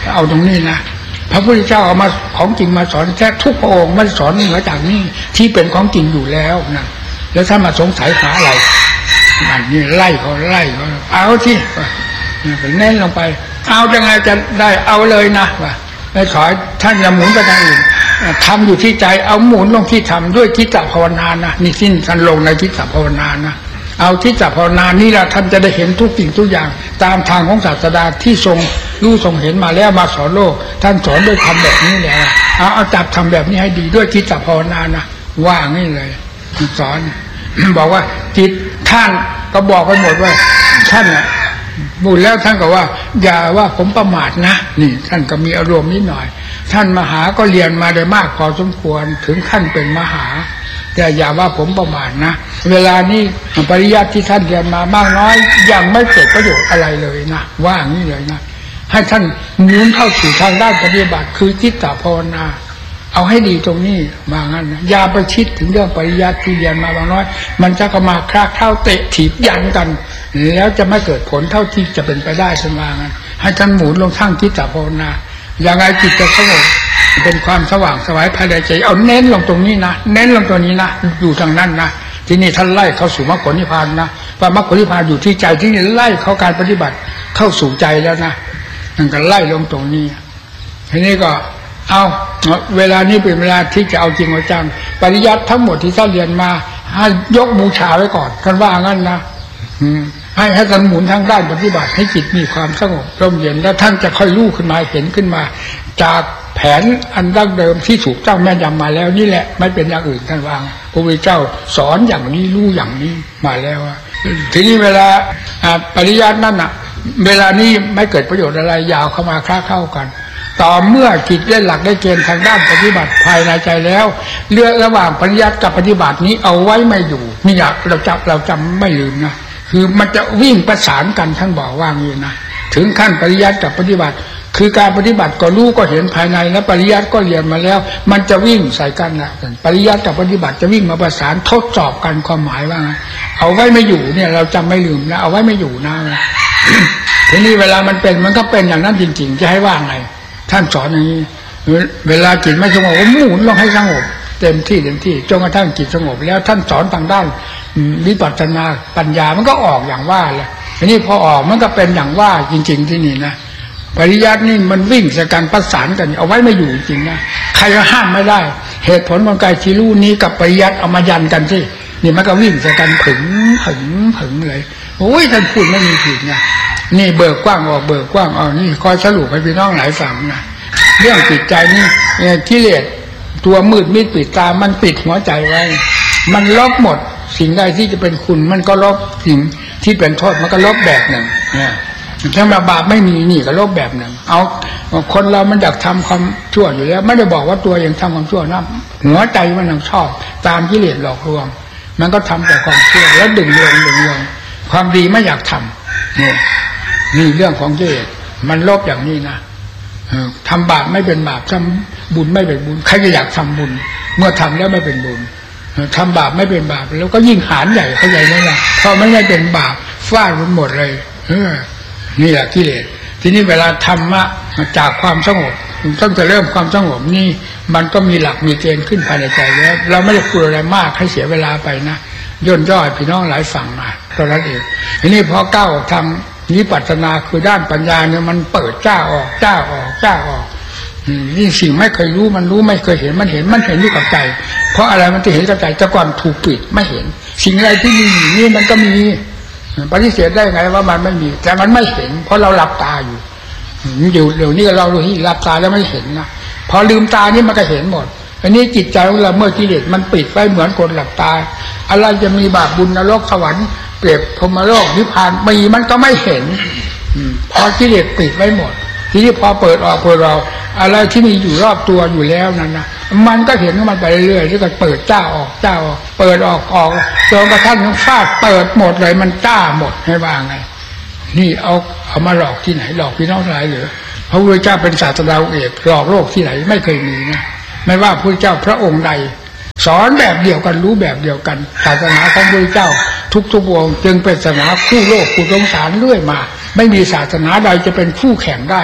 เอาตรงนี้นะพระพุทธเจ้าเอามาของจริงมาสอนแท้ทุกพระองค์ไม่สอนเหนือจากนี้ที่เป็นของจริงอยู่แล้วนะแล้วถ้ามาสงสัยหาอะไรอันนี้ไล่เขาไล่เขาเอาที่เน้นลงไปเอายังไงจะได้เอาเลยนะว่าไม่ขอท่านอย่าหมุนไปทางอื่นทำอยู่ที่ใจเอาหมุนลงที่ทำด้วยทิฏฐภาวนานะนี่สิ้นท่านลงในทิฏฐภาวนานะเอาทิฏฐภาวนานี่แหละท่านจะได้เห็นทุกสิ่งทุกอย่างตามทางของศาสดาที่ทรงรู้ทรงเห็นมาแล้วมาสอนโลกท่านสอนด้วยทำแบบนี้แหละเอาเอาจับทำแบบนี้ให้ดีด้วยทิฏฐภาวนานะว่างี้เลยสอนบอกว่าจิตท่านก็บอกไปหมดว่าท่านน่ะบุญแล้วท่านก็ว่าอย่าว่าผมประมาทนะนี่ท่านก็มีอารมณ์นิดหน่อยท่านมหาก็เรียนมาได้มากพอสมควรถึงขั้นเป็นมหาแต่อย่าว่าผมประมาทนะเวลานี้ปริยัติที่ท่านเรียนมามากน้อยยังไม่เกิดประโยชน์อะไรเลยนะว่าอย่างนี้เลยนะให้ท่านหมุนเข้าสู่ทางด้านปฏิบัติคือจิตตภาวนาเอาให้ดีตรงนี้ว่างั้นนะอย่าไปคิดถึงเรื่องปริยัติที่เรียนมาบางน้อยมันจะก็มาคลาเท่าเตะถีบยันกันแล้วจะไม่เกิดผลเท่าที่จะเป็นไปได้เสมองั้นให้ท่านหมุนลงทั้งจิตตภาวนาอย่างไรจิตจะสงบเป็นความสว่างสวายภายในใจเอาเน้นลงตรงนี้นะเน้นลงตรงนี้นะอยู่ทางนั้นนะที่นี่ท่านไล่เข้าสู่มรรคผลนิพพานนะว่ามรรคผลนิพพานอยู่ที่ใจที่นี่ไล่เข้าการปฏิบัติเข้าสู่ใจแล้วนะมันก็ไล่ลงตรงนี้ทีนี้ก็เอาเวลานี้เป็นเวลาที่จะเอาจริงเอาจังปริยัติทั้งหมดที่ท่านเรียนมาให้ยกบูชาไว้ก่อนท่านว่างั้นนะให้ให้ท่านหมุนทางด้านปฏิบัติให้จิตมีความสงบร่มเย็นแล้วท่านจะค่อยรู้ขึ้นมาเห็นขึ้นมาจากแผนอันดั้งเดิมที่ถูกต้องแม่นยำมาแล้วนี่แหละไม่เป็นอย่างอื่นท่านวางพระพุทธเจ้าสอนอย่างนี้รู้อย่างนี้มาแล้วทีนี้เวลาปริยัตินั่นน่ะเวลานี้ไม่เกิดประโยชน์อะไรยาวเข้ามาคล้าเข้ากันต่อเมื่อจิตได้หลักได้เกณฑ์ทางด้านปฏิบัติภายในใจแล้วเรื่องระหว่างปริยัติกับปฏิบัตินี้เอาไว้ไม่อยู่นี่อยากเราจับเราจำไม่ลืมนะคือมันจะวิ่งประสานกันท่านบอกว่างี้นะถึงขั้นปริยัติกับปฏิบัติคือการปฏิบัติก็รู้ก็เห็นภายในแล้วปริยัติก็เรียนมาแล้วมันจะวิ่งใส่กันนะปริยัติกับปฏิบัติจะวิ่งมาประสานทดสอบกันความหมายว่าเอาไว้ไม่อยู่เนี่ยเราจำไม่ลืมนะเอาไว้ไม่อยู่นะ ทีนี้เวลามันเป็นมันก็เป็นอย่างนั้นจริงๆจะให้ว่าไงท่านสอนอย่างนี้เวลาจิตไม่สงบก็หมุนลงให้สงบเต็มที่เต็มที่จนกระทั่งจิตสงบแล้วท่านสอนทางด้านวิปัสสนาปัญญามันก็ออกอย่างว่าแหละทีนี้พอออกมันก็เป็นอย่างว่าจริงๆที่นี่นะปริยัตินี่มันวิ่งใส่กันประสานกันเอาไว้ไม่อยู่จริงนะใครก็ห้ามไม่ได้เหตุผลของกายชีรู้นี้กับปริยัติเอามายันกันสินี่มันก็วิ่งใส่กันผึ่งผึ่งผึ่งเลยโอ้ยท่านพูดไม่มีผิดนะนี่เบิกกว้างออกเบิกกว้างออกนี่คอยสรุปให้พี่น้องหลายฝั่งนะเรื่องจิตใจนี่กิเลสตัวมืดมิดปิดตามันปิดหัวใจไว้มันลบหมดสิ่งใดที่จะเป็นคุณมันก็ลบสิ่งที่เป็นโทษมันก็ลบแบบหนึ่งเนี่ยถ้ามาบาปไม่มีนี่ก็ลบแบบหนึ่งเอาคนเรามันอยากทำความชั่วอยู่แล้วไม่ได้บอกว่าตัวเองทำความชั่วนะหัวใจมันยังชอบตามกิเลสหลอกลวงมันก็ทำแต่ความชั่วแล้วดึงลงดึงลงความดีไม่อยากทำนี่นี่เรื่องของกิเลสมันลบอย่างนี้นะทำบาปไม่เป็นบาปทำบุญไม่เป็นบุญใครจะอยากทำบุญเมื่อทำแล้วไม่เป็นบุญทำบาปไม่เป็นบาปแล้วก็ยิ่งหารใหญ่เข้าใจไหมล่ะเพราะไม่ได้เป็นบาปฟาดมันหมดเลยเออนี่แหละกิเลสทีนี้เวลาธรรมะจากความสงบตั้งแต่เริ่มความสงบนี่มันก็มีหลักมีเกณฑ์ขึ้นภายในใจแล้วเราไม่ได้พูดอะไรมากให้เสียเวลาไปนะย่นย่อพี่น้องหลายฝั่งมาตอนนั้นเองทีนี้พอก้าวทำวิปัสสนาคือด้านปัญญาเนี่ยมันเปิดจ้าออกจ้าออกจ้าออกนี่สิ่งไม่เคยรู้มันรู้ไม่เคยเห็นมันเห็นมันเห็นอยู่กับใจเพราะอะไรมันจะเห็นกับใจแต่ก่อนถูกปิดไม่เห็นสิ่งอะไรที่มีนี่มันก็มีปฏิเสธได้ไงว่ามันไม่มีแต่มันไม่เห็นเพราะเราหลับตาอยู่อยู่เดี๋ยวนี้เราดูที่หลับตาแล้วไม่เห็นนะพอลืมตานี่มันก็เห็นหมดอันนี้จิตใจของเราเมื่อกิเลสมันปิดไว้เหมือนคนหลับตาอะไรจะมีบาปบุญนรกสวรรค์เปรียบพรหมโลกนิพพานมีมันก็ไม่เห็นพอกิเลสปิดไว้หมดทีนี้พอเปิดออกเปิดเราอะไรที่มีอยู่รอบตัวอยู่แล้วนั้นนะมันก็เห็นว่ามันไปเรื่อยๆที่ก็เปิดจ้าออกจ้าออกเปิดออกออกจนกระทั่งทั้งฟาดเปิดหมดเลยมันจ้าหมดให้ว่าไงนี่เอาเอามาหลอกที่ไหนหลอกพี่น้องทั้งหลายหรือพระพุทธเจ้าเป็นศาสดาเอกหลอกโลกที่ไหนไม่เคยมีนะไม่ว่าพระพุทธเจ้าพระองค์ใดสอนแบบเดียวกันรู้แบบเดียวกันศาสนาของพระพุทธเจ้าทุกๆองค์จึงเป็นศาสนาคู่โลกคู่สงสารเรื่อยมาไม่มีศาสนาใดจะเป็นคู่แข่งได้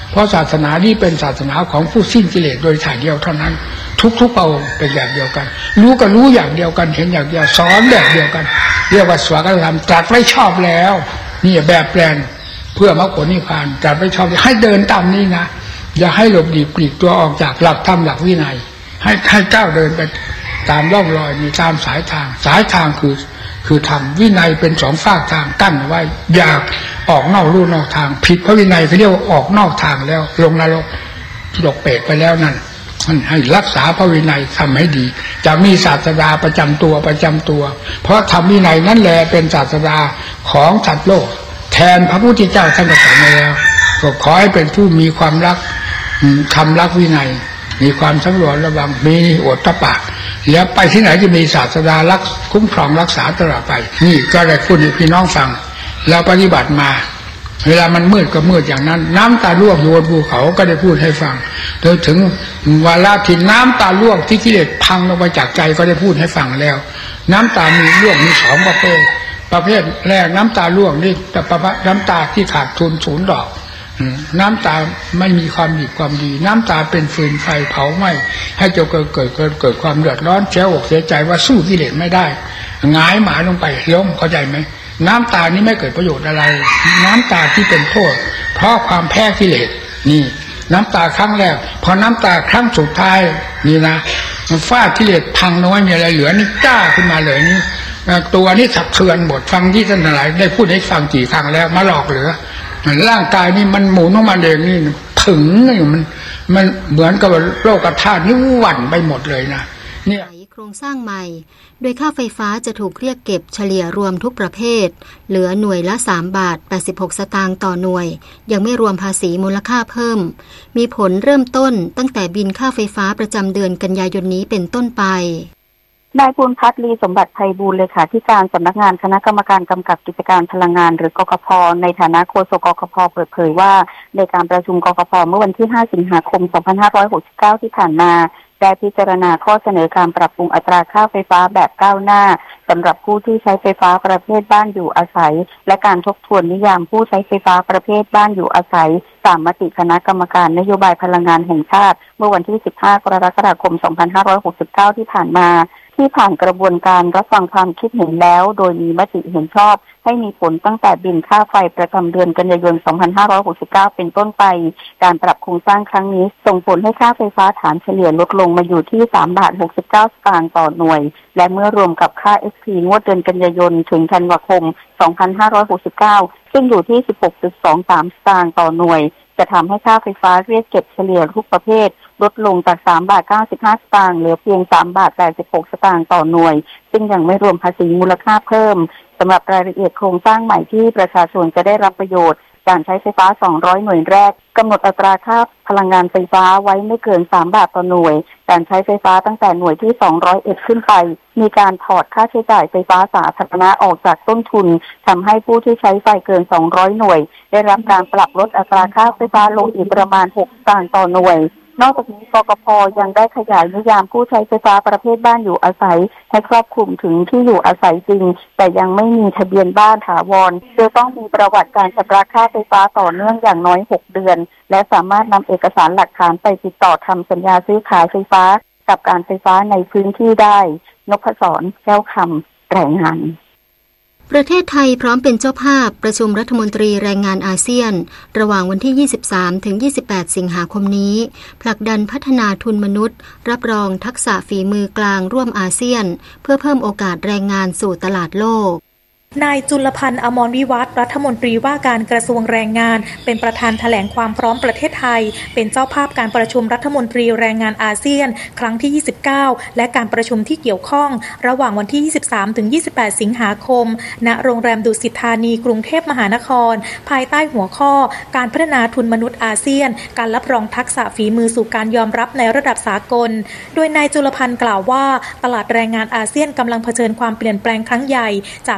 เพราะศาสนานี้เป็นศาสนาของผู้สิ้นกิเลสโดยถ่ายเดียวเท่านั้นทุกๆพระองค์เป็นอย่างเดียวกันรู้ก็รู้อย่างเดียวกันเห็นอย่างเดียวสอนแบบเดียวกันเรียกว่าสวากธรรมตรัสไว้ชอบแล้วนี่แบบแปลนเพื่อมรรคผลนิพพานตรัสไว้ชอบให้เดินตามนี้นะอย่าให้หลบหลีกปลีกตัวออกจากหลักธรรมหลักวินัยให้ให้ก้าวเดินไปตามร่องรอยมีตามสายทางสายทางคือคือธรรมวินัยเป็นสองฝากทางกั้นไว้อยากออกนอกลู่นอกทางผิดพระวินัยเขาเรียกว่าออกนอกทางแล้วลงนรกหลกเปรตไปแล้วนั่นให้รักษาพระวินัยทำให้ดีจะมีศาสดาประจำตัวประจำตัวเพราะธรรมวินัยนั่นแหละเป็นศาสดาของสัตว์โลกแทนพระพุทธเจ้าท่านก็สอนมาแล้วก็ขอให้เป็นผู้มีความรักทำรักวินัยมีความสังวรระวังมีโอตตะปะแล้วไปที่ไหนจะมีศาสดารักคุ้มครองรักษาตลอดไปนี่ก็ได้พูดให้พี่น้องฟังเราปฏิบัติมาเวลามันมืดก็มืดอย่างนั้นน้ำตาล่วงอยู่บนภูเขาก็ได้พูดให้ฟังโดยถึงเวลาที่น้ำตาล่วงที่กิเลสพังลงไปจากใจก็ได้พูดให้ฟังแล้วน้ำตามีล่วงมีสองประเภทประเภทแรกน้ำตาล่วงนี่แต่ประเภทน้ำตาที่ขาดทุนศูนย์ดอกน้ำตาไม่มีความดีความดีน้ำตาเป็นฟืนไฟเผาไหม้ให้เจ้าเกิดเกิดเกิดเกิดความเดือดร้อนเสียอกเสียใจว่าสู้กิเลสไม่ได้หงายหมาลงไปล้มเข้าใจไหมน้ำตานี้ไม่เกิดประโยชน์อะไรน้ำตาที่เป็นโทษเพราะความแพ้กิเลสนี่น้ำตาครั้งแรกพอน้ำตาครั้งสุดท้ายนี่นะมันฟาดกิเลสพังน้อยมีอะไรเหลือนี่จ้าขึ้นมาเลยนี่ตัวนี้สับเทือนหมดฟังที่ท่านหลายได้พูดให้ฟังกี่ครั้งแล้วมาหลอกเหลือร่างกายนี่มันหมุนออกมาเองนี่ถึงมันมันเหมือนกับโลกธาตุนี่หวั่นไปหมดเลยนะเนี่ยโครงสร้างใหม่โดยค่าไฟฟ้าจะถูกเรียกเก็บเฉลี่ยรวมทุกประเภทเหลือหน่วยละสามบาทแปดสิบหกสตางค์ต่อหน่วยยังไม่รวมภาษีมูลค่าเพิ่มมีผลเริ่มต้นตั้งแต่บินค่าไฟฟ้าประจำเดือนกันยายนนี้เป็นต้นไปนายภูมิพัฒน์ลีสมบัติไพบูลย์เลขาธิการสำนักงานคณะกรรมการกำกับกิจการพลังงานหรือกกพ.ในฐานะโฆษกกกพ.เปิดเผยว่าในการประชุมกกพ.เมื่อวันที่ห้าสิงหาคมสองพันห้าร้อยหกสิบเก้าที่ผ่านมาได้พิจารณาข้อเสนอการปรับปรุงอัตราค่าไฟฟ้าแบบก้าวหน้าสำหรับผู้ที่ใช้ไฟฟ้าประเภทบ้านอยู่อาศัยและการทบทวนนิยามผู้ใช้ไฟฟ้าประเภทบ้านอยู่อาศัยตามมติคณะกรรมการนโยบายพลังงานแห่งชาติเมื่อวันที่สิบห้ากรกฎาคมสองพันห้าร้อยหกสิบเก้าที่ผ่านมาที่ผ่านกระบวนการรับฟังความคิดเห็นแล้วโดยมีมติเห็นชอบให้มีผลตั้งแต่บินค่าไฟประจำเดือนกันยายนสองพันห้าร้อยหกสิบเก้าเป็นต้นไปการปรับโครงสร้างครั้งนี้ส่งผลให้ค่าไฟฟ้าฐานเฉลี่ยลดลงมาอยู่ที่สามบาทหกสิบเก้าสตางค์ต่อหน่วยและเมื่อรวมกับค่า เอส พี งวดเดือนกันยายนถึงธันวาคมสองพันห้าร้อยหกสิบเก้าซึ่งอยู่ที่ สิบหกจุดสองสามสตางค์ต่อหน่วยจะทำให้ค่าไฟฟ้าเรียกเก็บเฉลี่ยทุกประเภทลดลงจากสามบาทเก้าสิบห้าสตางค์เหลือเพียงสามบาทแปดสิบหกสตางค์ต่อหน่วยซึ่งยังไม่รวมภาษีมูลค่าเพิ่มสำหรับรายละเอียดโครงสร้างใหม่ที่ประชาชนจะได้รับประโยชน์การใช้ไฟฟ้าสองร้อยหน่วยแรกกำหนดอัตราค่าพลังงานไฟฟ้าไว้ไม่เกินสามบาทต่อหน่วยการใช้ไฟฟ้าตั้งแต่หน่วยที่สองร้อยเอ็ดขึ้นไปมีการถอดค่าใช้จ่ายไฟฟ้าสาธารณะออกจากต้นทุนทำให้ผู้ที่ใช้ไฟเกินสองร้อยหน่วยได้รับการปรับลดอัตราค่าไฟฟ้าลงอีกประมาณหกสตางค์ต่อหน่วยนอกจากนี้กกพ.ยังได้ขยายนิยามผู้ใช้ไฟฟ้าประเภทบ้านอยู่อาศัยให้ครอบคลุมถึงที่อยู่อาศัยจริงแต่ยังไม่มีทะเบียนบ้านถาวรโดยต้องมีประวัติการชำระค่าไฟฟ้าต่อเนื่องอย่างน้อยหกเดือนและสามารถนำเอกสารหลักฐานไปติดต่อทำสัญญาซื้อขายไฟฟ้ากับการไฟฟ้าในพื้นที่ได้นพศร แก้วคำรายงานประเทศไทยพร้อมเป็นเจ้าภาพประชุมรัฐมนตรีแรงงานอาเซียนระหว่างวันที่ ยี่สิบสามถึงยี่สิบแปด สิงหาคมนี้ผลักดันพัฒนาทุนมนุษย์รับรองทักษะฝีมือกลางร่วมอาเซียนเพื่อเพิ่มโอกาสแรงงานสู่ตลาดโลกนายจุลพันธ์อมรวิวัฒน์รัฐมนตรีว่าการกระทรวงแรงงานเป็นประธานแถลงความพร้อมประเทศไทยเป็นเจ้าภาพการประชุมรัฐมนตรีแรงงานอาเซียนครั้งที่ยี่สิบเก้าและการประชุมที่เกี่ยวข้องระหว่างวันที่ยี่สิบสามถึงยี่สิบแปดสิงหาคมณโรงแรมดุสิตธานีกรุงเทพมหานครภายใต้หัวข้อการพัฒนาทุนมนุษย์อาเซียนการรับรองทักษะฝีมือสู่การยอมรับในระดับสากลโดยนายจุลพันธ์กล่าวว่าตลาดแรงงานอาเซียนกำลังเผชิญความเปลี่ยนแปลงครั้งใหญ่จากการเปลี่ยน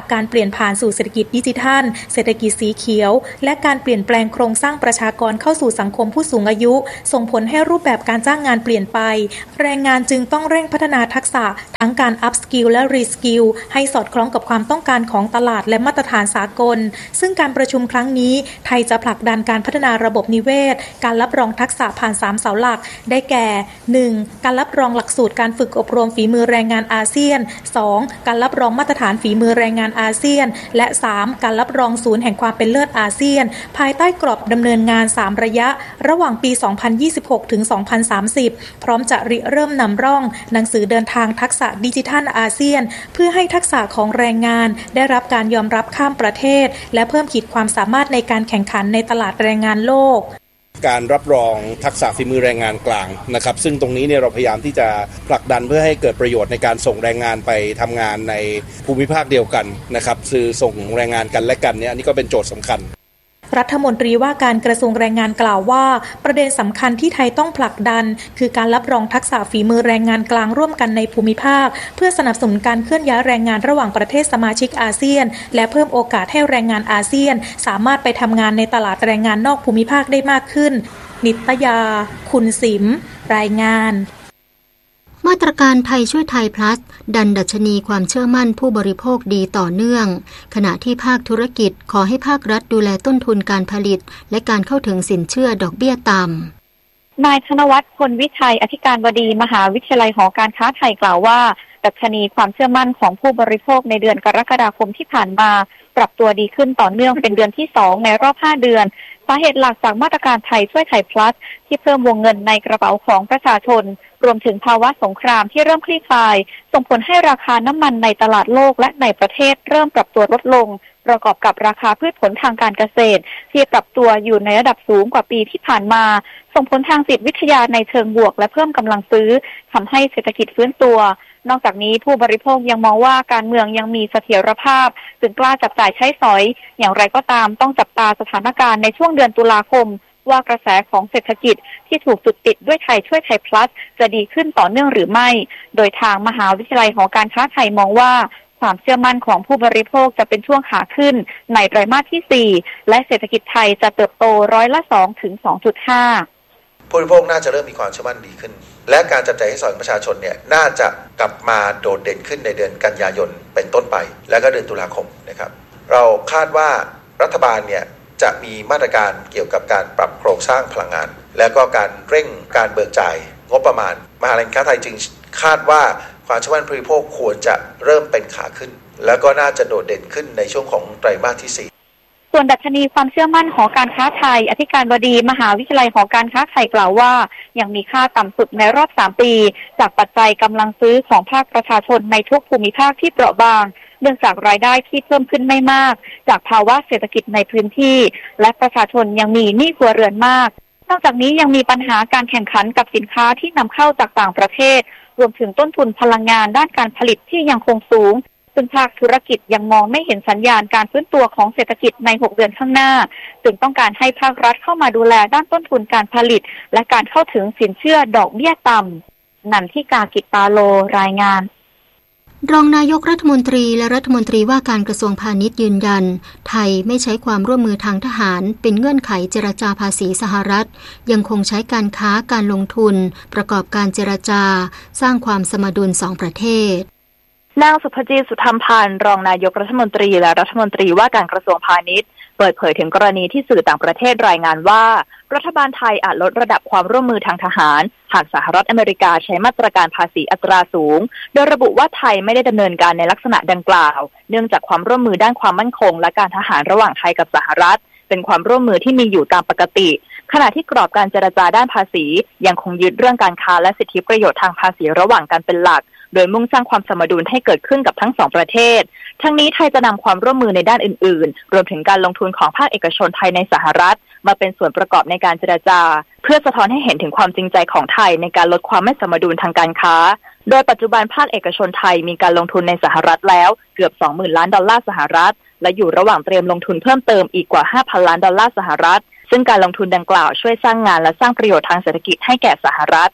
ลี่ยนผ่านสู่เศรษฐกิจดิจิทัลเศรษฐกิจสีเขียวและการเปลี่ยนแปลงโครงสร้างประชากรเข้าสู่สังคมผู้สูงอายุส่งผลให้รูปแบบการจ้างงานเปลี่ยนไปแรงงานจึงต้องเร่งพัฒนาทักษะทั้งการอัพสกิลและรีสกิลให้สอดคล้องกับความต้องการของตลาดและมาตรฐานสากลซึ่งการประชุมครั้งนี้ไทยจะผลักดันการพัฒนาระบบนิเวศการรับรองทักษะผ่านสามเสาหลักได้แก่ หนึ่ง การรับรองหลักสูตรการฝึกอบรมฝีมือแรงงานอาเซียน สอง การรับรองมาตรฐานฝีมือแรงงานอาเซียนและ สาม การรับรองศูนย์แห่งความเป็นเลิศอาเซียนภายใต้กรอบดำเนินงานสามระยะระหว่างปี สองพันยี่สิบหก ถึง สองพันสามสิบ พร้อมจะริเริ่มนำร่องหนังสือเดินทางทักษะดิจิทัลอาเซียนเพื่อให้ทักษะของแรงงานได้รับการยอมรับข้ามประเทศและเพิ่มขีดความสามารถในการแข่งขันในตลาดแรงงานโลกการรับรองทักษะฝีมือแรงงานกลางนะครับซึ่งตรงนี้เนี่ยเราพยายามที่จะผลักดันเพื่อให้เกิดประโยชน์ในการส่งแรงงานไปทำงานในภูมิภาคเดียวกันนะครับคือส่งแรงงานกันและกันเนี่ยอันนี้ก็เป็นโจทย์สำคัญรัฐมนตรีว่าการกระทรวงแรงงานกล่าวว่าประเด็นสำคัญที่ไทยต้องผลักดันคือการรับรองทักษะฝีมือแรงงานกลางร่วมกันในภูมิภาคเพื่อสนับสนุนการเคลื่อนย้ายแรงงานระหว่างประเทศสมาชิกอาเซียนและเพิ่มโอกาสให้แรงงานอาเซียนสามารถไปทำงานในตลาดแรงงานนอกภูมิภาคได้มากขึ้นนิตยาคุณสิมรายงานมาตรการไทยช่วยไทย plus ดันดัชนีความเชื่อมั่นผู้บริโภคดีต่อเนื่องขณะที่ภาคธุรกิจขอให้ภาครัฐดูแลต้นทุนการผลิตและการเข้าถึงสินเชื่อดอกเบี้ยต่ำนายธนวัฒน์พลวิชัยอธิการบดีมหาวิทยาลัยหอการค้าไทยกล่าวว่าดัชนีความเชื่อมั่นของผู้บริโภคในเดือนกรกฎาคมที่ผ่านมาปรับตัวดีขึ้นต่อเนื่องเป็นเดือนที่สองในรอบห้าเดือนสาเหตุหลักจากมาตรการไทยช่วยไทย plus ที่เพิ่มวงเงินในกระเป๋าของประชาชนรวมถึงภาวะสงครามที่เริ่มคลี่คลายส่งผลให้ราคาน้ำมันในตลาดโลกและในประเทศเริ่มปรับตัวลดลงประกอบกับราคาพืชผลทางการเกษตรที่ปรับตัวอยู่ในระดับสูงกว่าปีที่ผ่านมาส่งผลทางจิตวิทยาในเชิงบวกและเพิ่มกำลังซื้อทำให้เศรษฐกิจฟื้นตัวนอกจากนี้ผู้บริโภคยังมองว่าการเมืองยังมีเสถียรภาพจึงกล้าจับจ่ายใช้สอยอย่างไรก็ตามต้องจับตาสถานการณ์ในช่วงเดือนตุลาคมว่ากระแสของเศรษฐกิจที่ถูกจุดติดด้วยไทยช่วยไทย plus จะดีขึ้นต่อเนื่องหรือไม่โดยทางมหาวิทยาลัยหอการค้าไทยมองว่าความเชื่อมั่นของผู้บริโภคจะเป็นช่วงขาขึ้นในไตรมาสที่สี่และเศรษฐกิจไทยจะเติบโตร้อยละสองถึง สองจุดห้าผู้บริโภคน่าจะเริ่มมีความเชื่อมั่นดีขึ้นและการจับจ่ายใช้สอยของประชาชนเนี่ยน่าจะกลับมาโดดเด่นขึ้นในเดือนกันยายนเป็นต้นไปและก็เดือนตุลาคมนะครับเราคาดว่ารัฐบาลเนี่ยจะมีมาตรการเกี่ยวกับการปรับโครงสร้างพลังงานและก็การเร่งการเบิกจ่ายงบประมาณมหาวิทยาลัยการค้าไทยจึงคาดว่าความเชื่อมั่นผู้บริโภคควรจะเริ่มเป็นขาขึ้นแล้วก็น่าจะโดดเด่นขึ้นในช่วงของไตรมาสที่สี่ส่วนดัชนีความเชื่อมั่นหอการค้าไทยอธิการบดีมหาวิทยาลัยหอการค้าไทยกล่าวว่ายังมีค่าต่ำสุดในรอบสามปีจากปัจจัยกำลังซื้อของภาคประชาชนในทุกภูมิภาคที่เปราะบางเนื่องจากรายได้ที่เพิ่มขึ้นไม่มากจากภาวะเศรษฐกิจในพื้นที่และประชาชนยังมีหนี้ครัวเรือนมากนอกจากนี้ยังมีปัญหาการแข่งขันกับสินค้าที่นำเข้าจากต่างประเทศรวมถึงต้นทุนพลังงานด้านการผลิตที่ยังคงสูงซึ่งภาคธุรกิจยังมองไม่เห็นสัญญาณการฟื้นตัวของเศรษฐกิจในหกเดือนข้างหน้าจึงต้องการให้ภาครัฐเข้ามาดูแลด้านต้นทุนการผลิตและการเข้าถึงสินเชื่อดอกเบี้ยต่ำนันทิกากิตตาโลรายงานรองนายกรัฐมนตรีและรัฐมนตรีว่าการกระทรวงพาณิชย์ยืนยันไทยไม่ใช้ความร่วมมือทางทหารเป็นเงื่อนไขเจรจาภาษีสหรัฐยังคงใช้การค้าการลงทุนประกอบการเจรจาสร้างความสมดุลสองประเทศนางสุภจีสุธรรมพันธ์รองนายกรัฐมนตรีและรัฐมนตรีว่าการกระทรวงพาณิชย์เปิดเผยถึงกรณีที่สื่อต่างประเทศรายงานว่ารัฐบาลไทยอาจลดระดับความร่วมมือทางทหารหากสหรัฐอเมริกาใช้มาตรการภาษีอัตราสูงโดยระบุว่าไทยไม่ได้ดำเนินการในลักษณะดังกล่าวเนื่องจากความร่วมมือด้านความมั่นคงและการทหารระหว่างไทยกับสหรัฐเป็นความร่วมมือที่มีอยู่ตามปกติขณะที่กรอบการเจรจาด้านภาษียังคงยึดเรื่องการค้าและสิทธิประโยชน์ทางภาษีระหว่างกันเป็นหลักโดยมุ่งสร้างความสมดุลให้เกิดขึ้นกับทั้งสองประเทศทั้งนี้ไทยจะนำความร่วมมือในด้านอื่นๆรวมถึงการลงทุนของภาคเอกชนไทยในสหรัฐมาเป็นส่วนประกอบในการเจรจาเพื่อสะท้อนให้เห็นถึงความจริงใจของไทยในการลดความไม่สมดุลทางการค้าโดยปัจจุบันภาคเอกชนไทยมีการลงทุนในสหรัฐแล้วเกือบ สองหมื่น ล้านดอลลาร์สหรัฐและอยู่ระหว่างเตรียมลงทุนเพิ่มเติมอีกกว่า ห้าพัน ล้านดอลลาร์สหรัฐซึ่งการลงทุนดังกล่าวช่วยสร้างงานและสร้างประโยชน์ทางเศรษฐกิจให้แก่สหรัฐ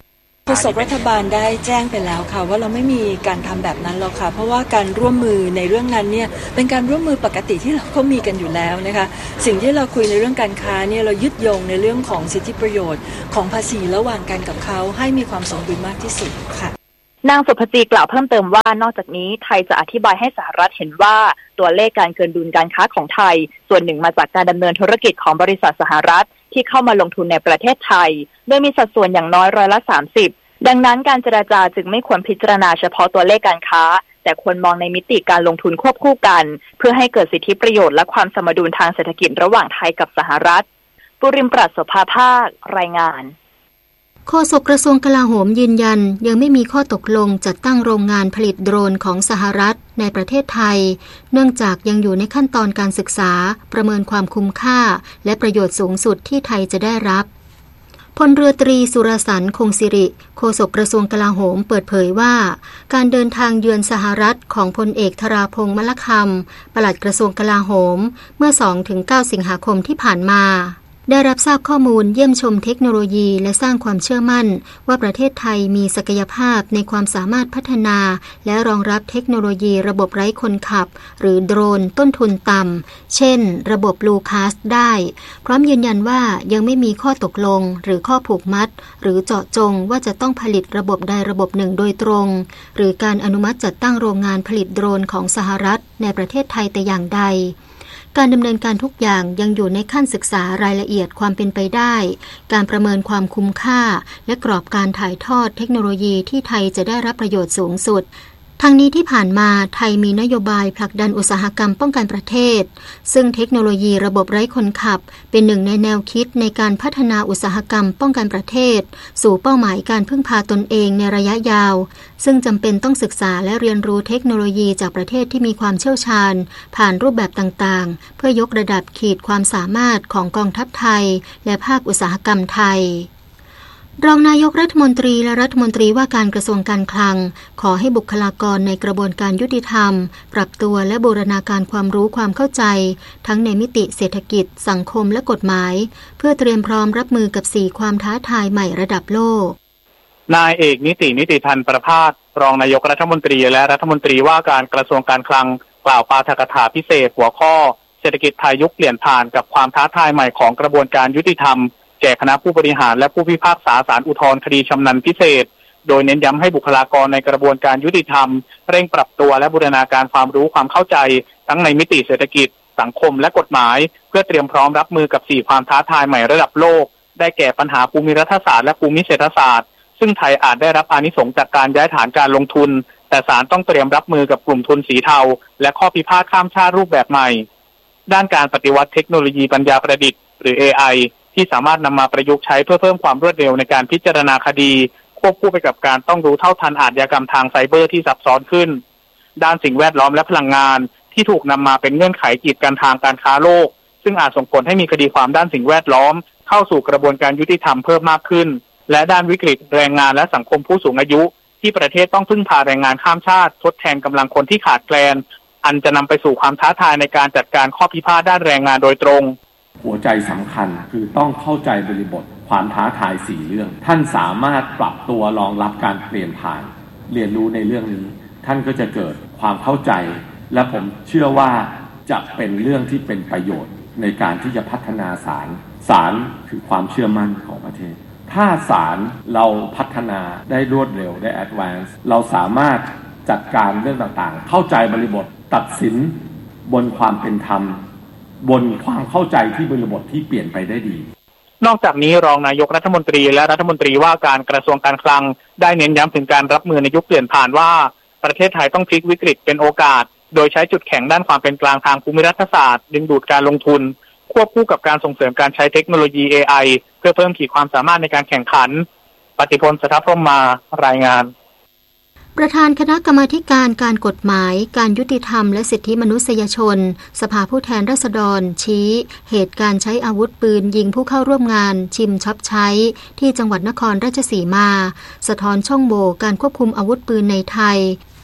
โฆษกรัฐบาลได้แจ้งไปแล้วค่ะว่าเราไม่มีการทำแบบนั้นหรอกค่ะเพราะว่าการร่วมมือในเรื่องนั้นเนี่ยเป็นการร่วมมือปกติที่เราก็มีกันอยู่แล้วนะคะสิ่งที่เราคุยในเรื่องการค้าเนี่ยเรายึดโยงในเรื่องของสิทธิประโยชน์ของภาษีระหว่างกันกับเขาให้มีความสมดุลมากที่สุดค่ะนางสุภจีกล่าวเพิ่มเติมว่านอกจากนี้ไทยจะอธิบายให้สหรัฐเห็นว่าตัวเลขการเกินดุลการค้าของไทยส่วนหนึ่งมาจากการดำเนินธุรกิจของบริษัทสหรัฐที่เข้ามาลงทุนในประเทศไทยโดยมีสัดส่วนอย่างน้อยร้อยละสามสิบดังนั้นการเจรจาจึงไม่ควรพิจารณาเฉพาะตัวเลขการค้าแต่ควรมองในมิติการลงทุนควบคู่กันเพื่อให้เกิดสิทธิประโยชน์และความสมดุลทางเศรษฐกิจระหว่างไทยกับสหรัฐปุริมปรัชโสภาภาครายงานโฆษกกระทรวงกลาโหมยืนยันยังไม่มีข้อตกลงจัดตั้งโรงงานผลิตโดรนของสหรัฐในประเทศไทยเนื่องจากยังอยู่ในขั้นตอนการศึกษาประเมินความคุ้มค่าและประโยชน์สูงสุดที่ไทยจะได้รับพลเรือตรีสุรสันต์คงสิริโฆษกกระทรวงกลาโหมเปิดเผยว่าการเดินทางเยือนสหรัฐของพลเอกธราพงษ์มลคำปลัดกระทรวงกลาโหมเมื่อ สองถึงเก้า สิงหาคมที่ผ่านมาได้รับทราบข้อมูลเยี่ยมชมเทคโนโลยีและสร้างความเชื่อมั่นว่าประเทศไทยมีศักยภาพในความสามารถพัฒนาและรองรับเทคโนโลยีระบบไร้คนขับหรือโดรนต้นทุนต่ำเช่นระบบลูคัสได้พร้อมยืนยันว่ายังไม่มีข้อตกลงหรือข้อผูกมัดหรือเจาะจงว่าจะต้องผลิตระบบใดระบบหนึ่งโดยตรงหรือการอนุมัติจัดตั้งโรงงานผลิตโดรนของสหรัฐในประเทศไทยแต่อย่างใดการดำเนินการทุกอย่างยังอยู่ในขั้นศึกษารายละเอียดความเป็นไปได้การประเมินความคุ้มค่าและกรอบการถ่ายทอดเทคโนโลยีที่ไทยจะได้รับประโยชน์สูงสุดทั้งนี้ที่ผ่านมาไทยมีนโยบายผลักดันอุตสาหกรรมป้องกันประเทศซึ่งเทคโนโลยีระบบไร้คนขับเป็นหนึ่งในแนวคิดในการพัฒนาอุตสาหกรรมป้องกันประเทศสู่เป้าหมายการพึ่งพาตนเองในระยะยาวซึ่งจำเป็นต้องศึกษาและเรียนรู้เทคโนโลยีจากประเทศที่มีความเชี่ยวชาญผ่านรูปแบบต่างๆเพื่อยกระดับขีดความสามารถของกองทัพไทยและภาคอุตสาหกรรมไทยรองนายกรัฐมนตรีและรัฐมนตรีว่าการกระทรวงการคลังขอให้บุคลากรในกระบวนการยุติธรรมปรับตัวและบูรณาการความรู้ความเข้าใจทั้งในมิติเศรษฐกิจสังคมและกฎหมายเพื่อเตรียมพร้อมรับมือกับสี่ความท้าทายใหม่ระดับโลกนายเอกนิตินิติพันธ์ประภาสรองนายกรัฐมนตรีและรัฐมนตรีว่าการกระทรวงการคลังกล่าวปาฐกถาพิเศษหัวข้อเศรษฐกิจไทยยุคเปลี่ยนผ่านกับความท้าทายใหม่ของกระบวนการยุติธรรมแก่คณะผู้บริหารและผู้พิพากษาศาลอุทธรณ์คดีชำนาญพิเศษโดยเน้นย้ำให้บุคลากรในกระบวนการยุติธรรมเร่งปรับตัวและบูรณาการความรู้ความเข้าใจทั้งในมิติเศรษฐกิจสังคมและกฎหมายเพื่อเตรียมพร้อมรับมือกับสี่ความท้าทายใหม่ระดับโลกได้แก่ปัญหาภูมิรัฐศาสตร์และภูมิเศรษฐศาสตร์ซึ่งไทยอาจได้รับอานิสงส์จากการย้ายฐานการลงทุนแต่ศาลต้องเตรียมรับมือกับกลุ่มทุนสีเทาและข้อพิพาทข้ามชาติรูปแบบใหม่ด้านการปฏิวัติเทคโนโลยีปัญญาประดิษฐ์หรือ เอ ไอที่สามารถนำมาประยุกต์ใช้เพื่อเพิ่มความรวดเร็วในการพิจารณาคดีควบคู่ไปกับการต้องรู้เท่าทันอาชญากรรมทางไซเบอร์ที่ซับซ้อนขึ้นด้านสิ่งแวดล้อมและพลังงานที่ถูกนำมาเป็นเงื่อนไขกีดกันทางการค้าโลกซึ่งอาจส่งผลให้มีคดีความด้านสิ่งแวดล้อมเข้าสู่กระบวนการยุติธรรมเพิ่มมากขึ้นและด้านวิกฤตแรงงานและสังคมผู้สูงอายุที่ประเทศต้องพึ่งพาแรงงานข้ามชาติทดแทนกำลังคนที่ขาดแคลนอันจะนำไปสู่ความท้าทายในการจัดการข้อพิพาทด้านแรงงานโดยตรงหัวใจสำคัญคือต้องเข้าใจบริบทความท้าทายสี่เรื่องท่านสามารถปรับตัวรองรับการเปลี่ยนผ่านเรียนรู้ในเรื่องนี้ท่านก็จะเกิดความเข้าใจและผมเชื่อว่าจะเป็นเรื่องที่เป็นประโยชน์ในการที่จะพัฒนาศาลศาลคือความเชื่อมั่นของประเทศถ้าศาลเราพัฒนาได้รวดเร็วได้แอดวานซ์เราสามารถจัดการเรื่องต่างๆเข้าใจบริบทตัดสินบนความเป็นธรรมบนความเข้าใจที่บริบทที่เปลี่ยนไปได้ดีนอกจากนี้รองนายกรัฐมนตรีและรัฐมนตรีว่าการกระทรวงการคลังได้เน้นย้ำถึงการรับมือในยุคเปลี่ยนผ่านว่าประเทศไทยต้องพลิกวิกฤตเป็นโอกาสโดยใช้จุดแข็งด้านความเป็นกลางทางภูมิรัฐศาสตร์ดึงดูดการลงทุนควบคู่กับการส่งเสริมการใช้เทคโนโลยี เอ ไอ เพื่อเพิ่มขีดความสามารถในการแข่งขันปฏิพล สทัพพรหมมารายงานประธานคณะกรรมาธิการการกฎหมายการยุติธรรมและสิทธิมนุษยชนสภาผู้แทนราษฎรชี้เหตุการใช้อาวุธปืนยิงผู้เข้าร่วมงานชิมช็อปใช้ที่จังหวัดนครราชสีมาสะท้อนช่องโหว่การควบคุมอาวุธปืนในไทย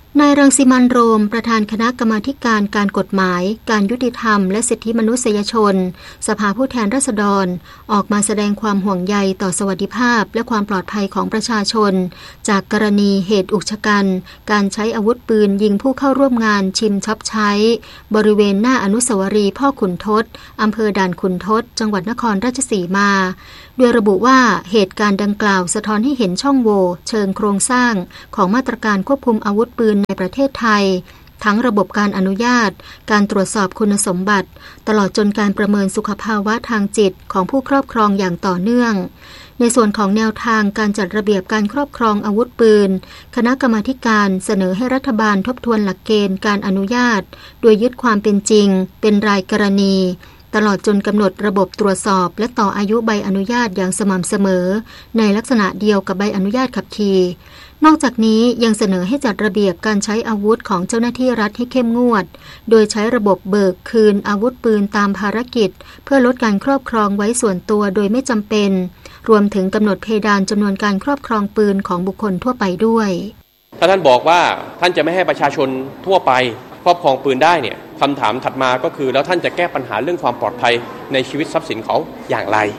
นายรังสิมันต์โรมประธานคณะกรรมาธิการการกฎหมายการยุติธรรมและสิทธิมนุษยชนสภาผู้แทนราษฎรออกมาแสดงความห่วงใยต่อสวัสดิภาพและความปลอดภัยของประชาชนจากกรณีเหตุอุกชะกันการใช้อาวุธปืนยิงผู้เข้าร่วมงานชิมช็อปใช้บริเวณหน้าอนุสาวรีย์พ่อขุนทดอำเภอด่านขุนทดจังหวัดนครราชสีมาโดยระบุว่าเหตุการณ์ดังกล่าวสะท้อนให้เห็นช่องโหว่เชิงโครงสร้างของมาตรการควบคุมอาวุธปืนในประเทศไทยทั้งระบบการอนุญาตการตรวจสอบคุณสมบัติตลอดจนการประเมินสุขภาวะทางจิตของผู้ครอบครองอย่างต่อเนื่องในส่วนของแนวทางการจัดระเบียบการครอบครองอาวุธปืนคณะกรรมาธิการเสนอให้รัฐบาลทบทวนหลักเกณฑ์การอนุญาตโดยยึดความเป็นจริงเป็นรายกรณีตลอดจนกำหนดระบบตรวจสอบและต่ออายุใบอนุญาตอย่างสม่ำเสมอในลักษณะเดียวกับใบอนุญาตขับขี่นอกจากนี้ยังเสนอให้จัดระเบียบการใช้อาวุธของเจ้าหน้าที่รัฐให้เข้มงวดโดยใช้ระบบเบิกคืนอาวุธปืนตามภารกิจเพื่อลดการครอบครองไว้ส่วนตัวโดยไม่จำเป็นรวมถึงกำหนดเพดานจำนวนการครอบครองปืนของบุคคลทั่วไปด้วยถ้าท่านบอกว่าท่านจะไม่ให้ประชาชนทั่วไปครอบครองปืนได้เนี่ยคำถามถัดมาก็คือแล้วท่านจะแก้ปัญหาเรื่องความปลอดภัยในชีวิตทรัพย์สินเขาอย่างไร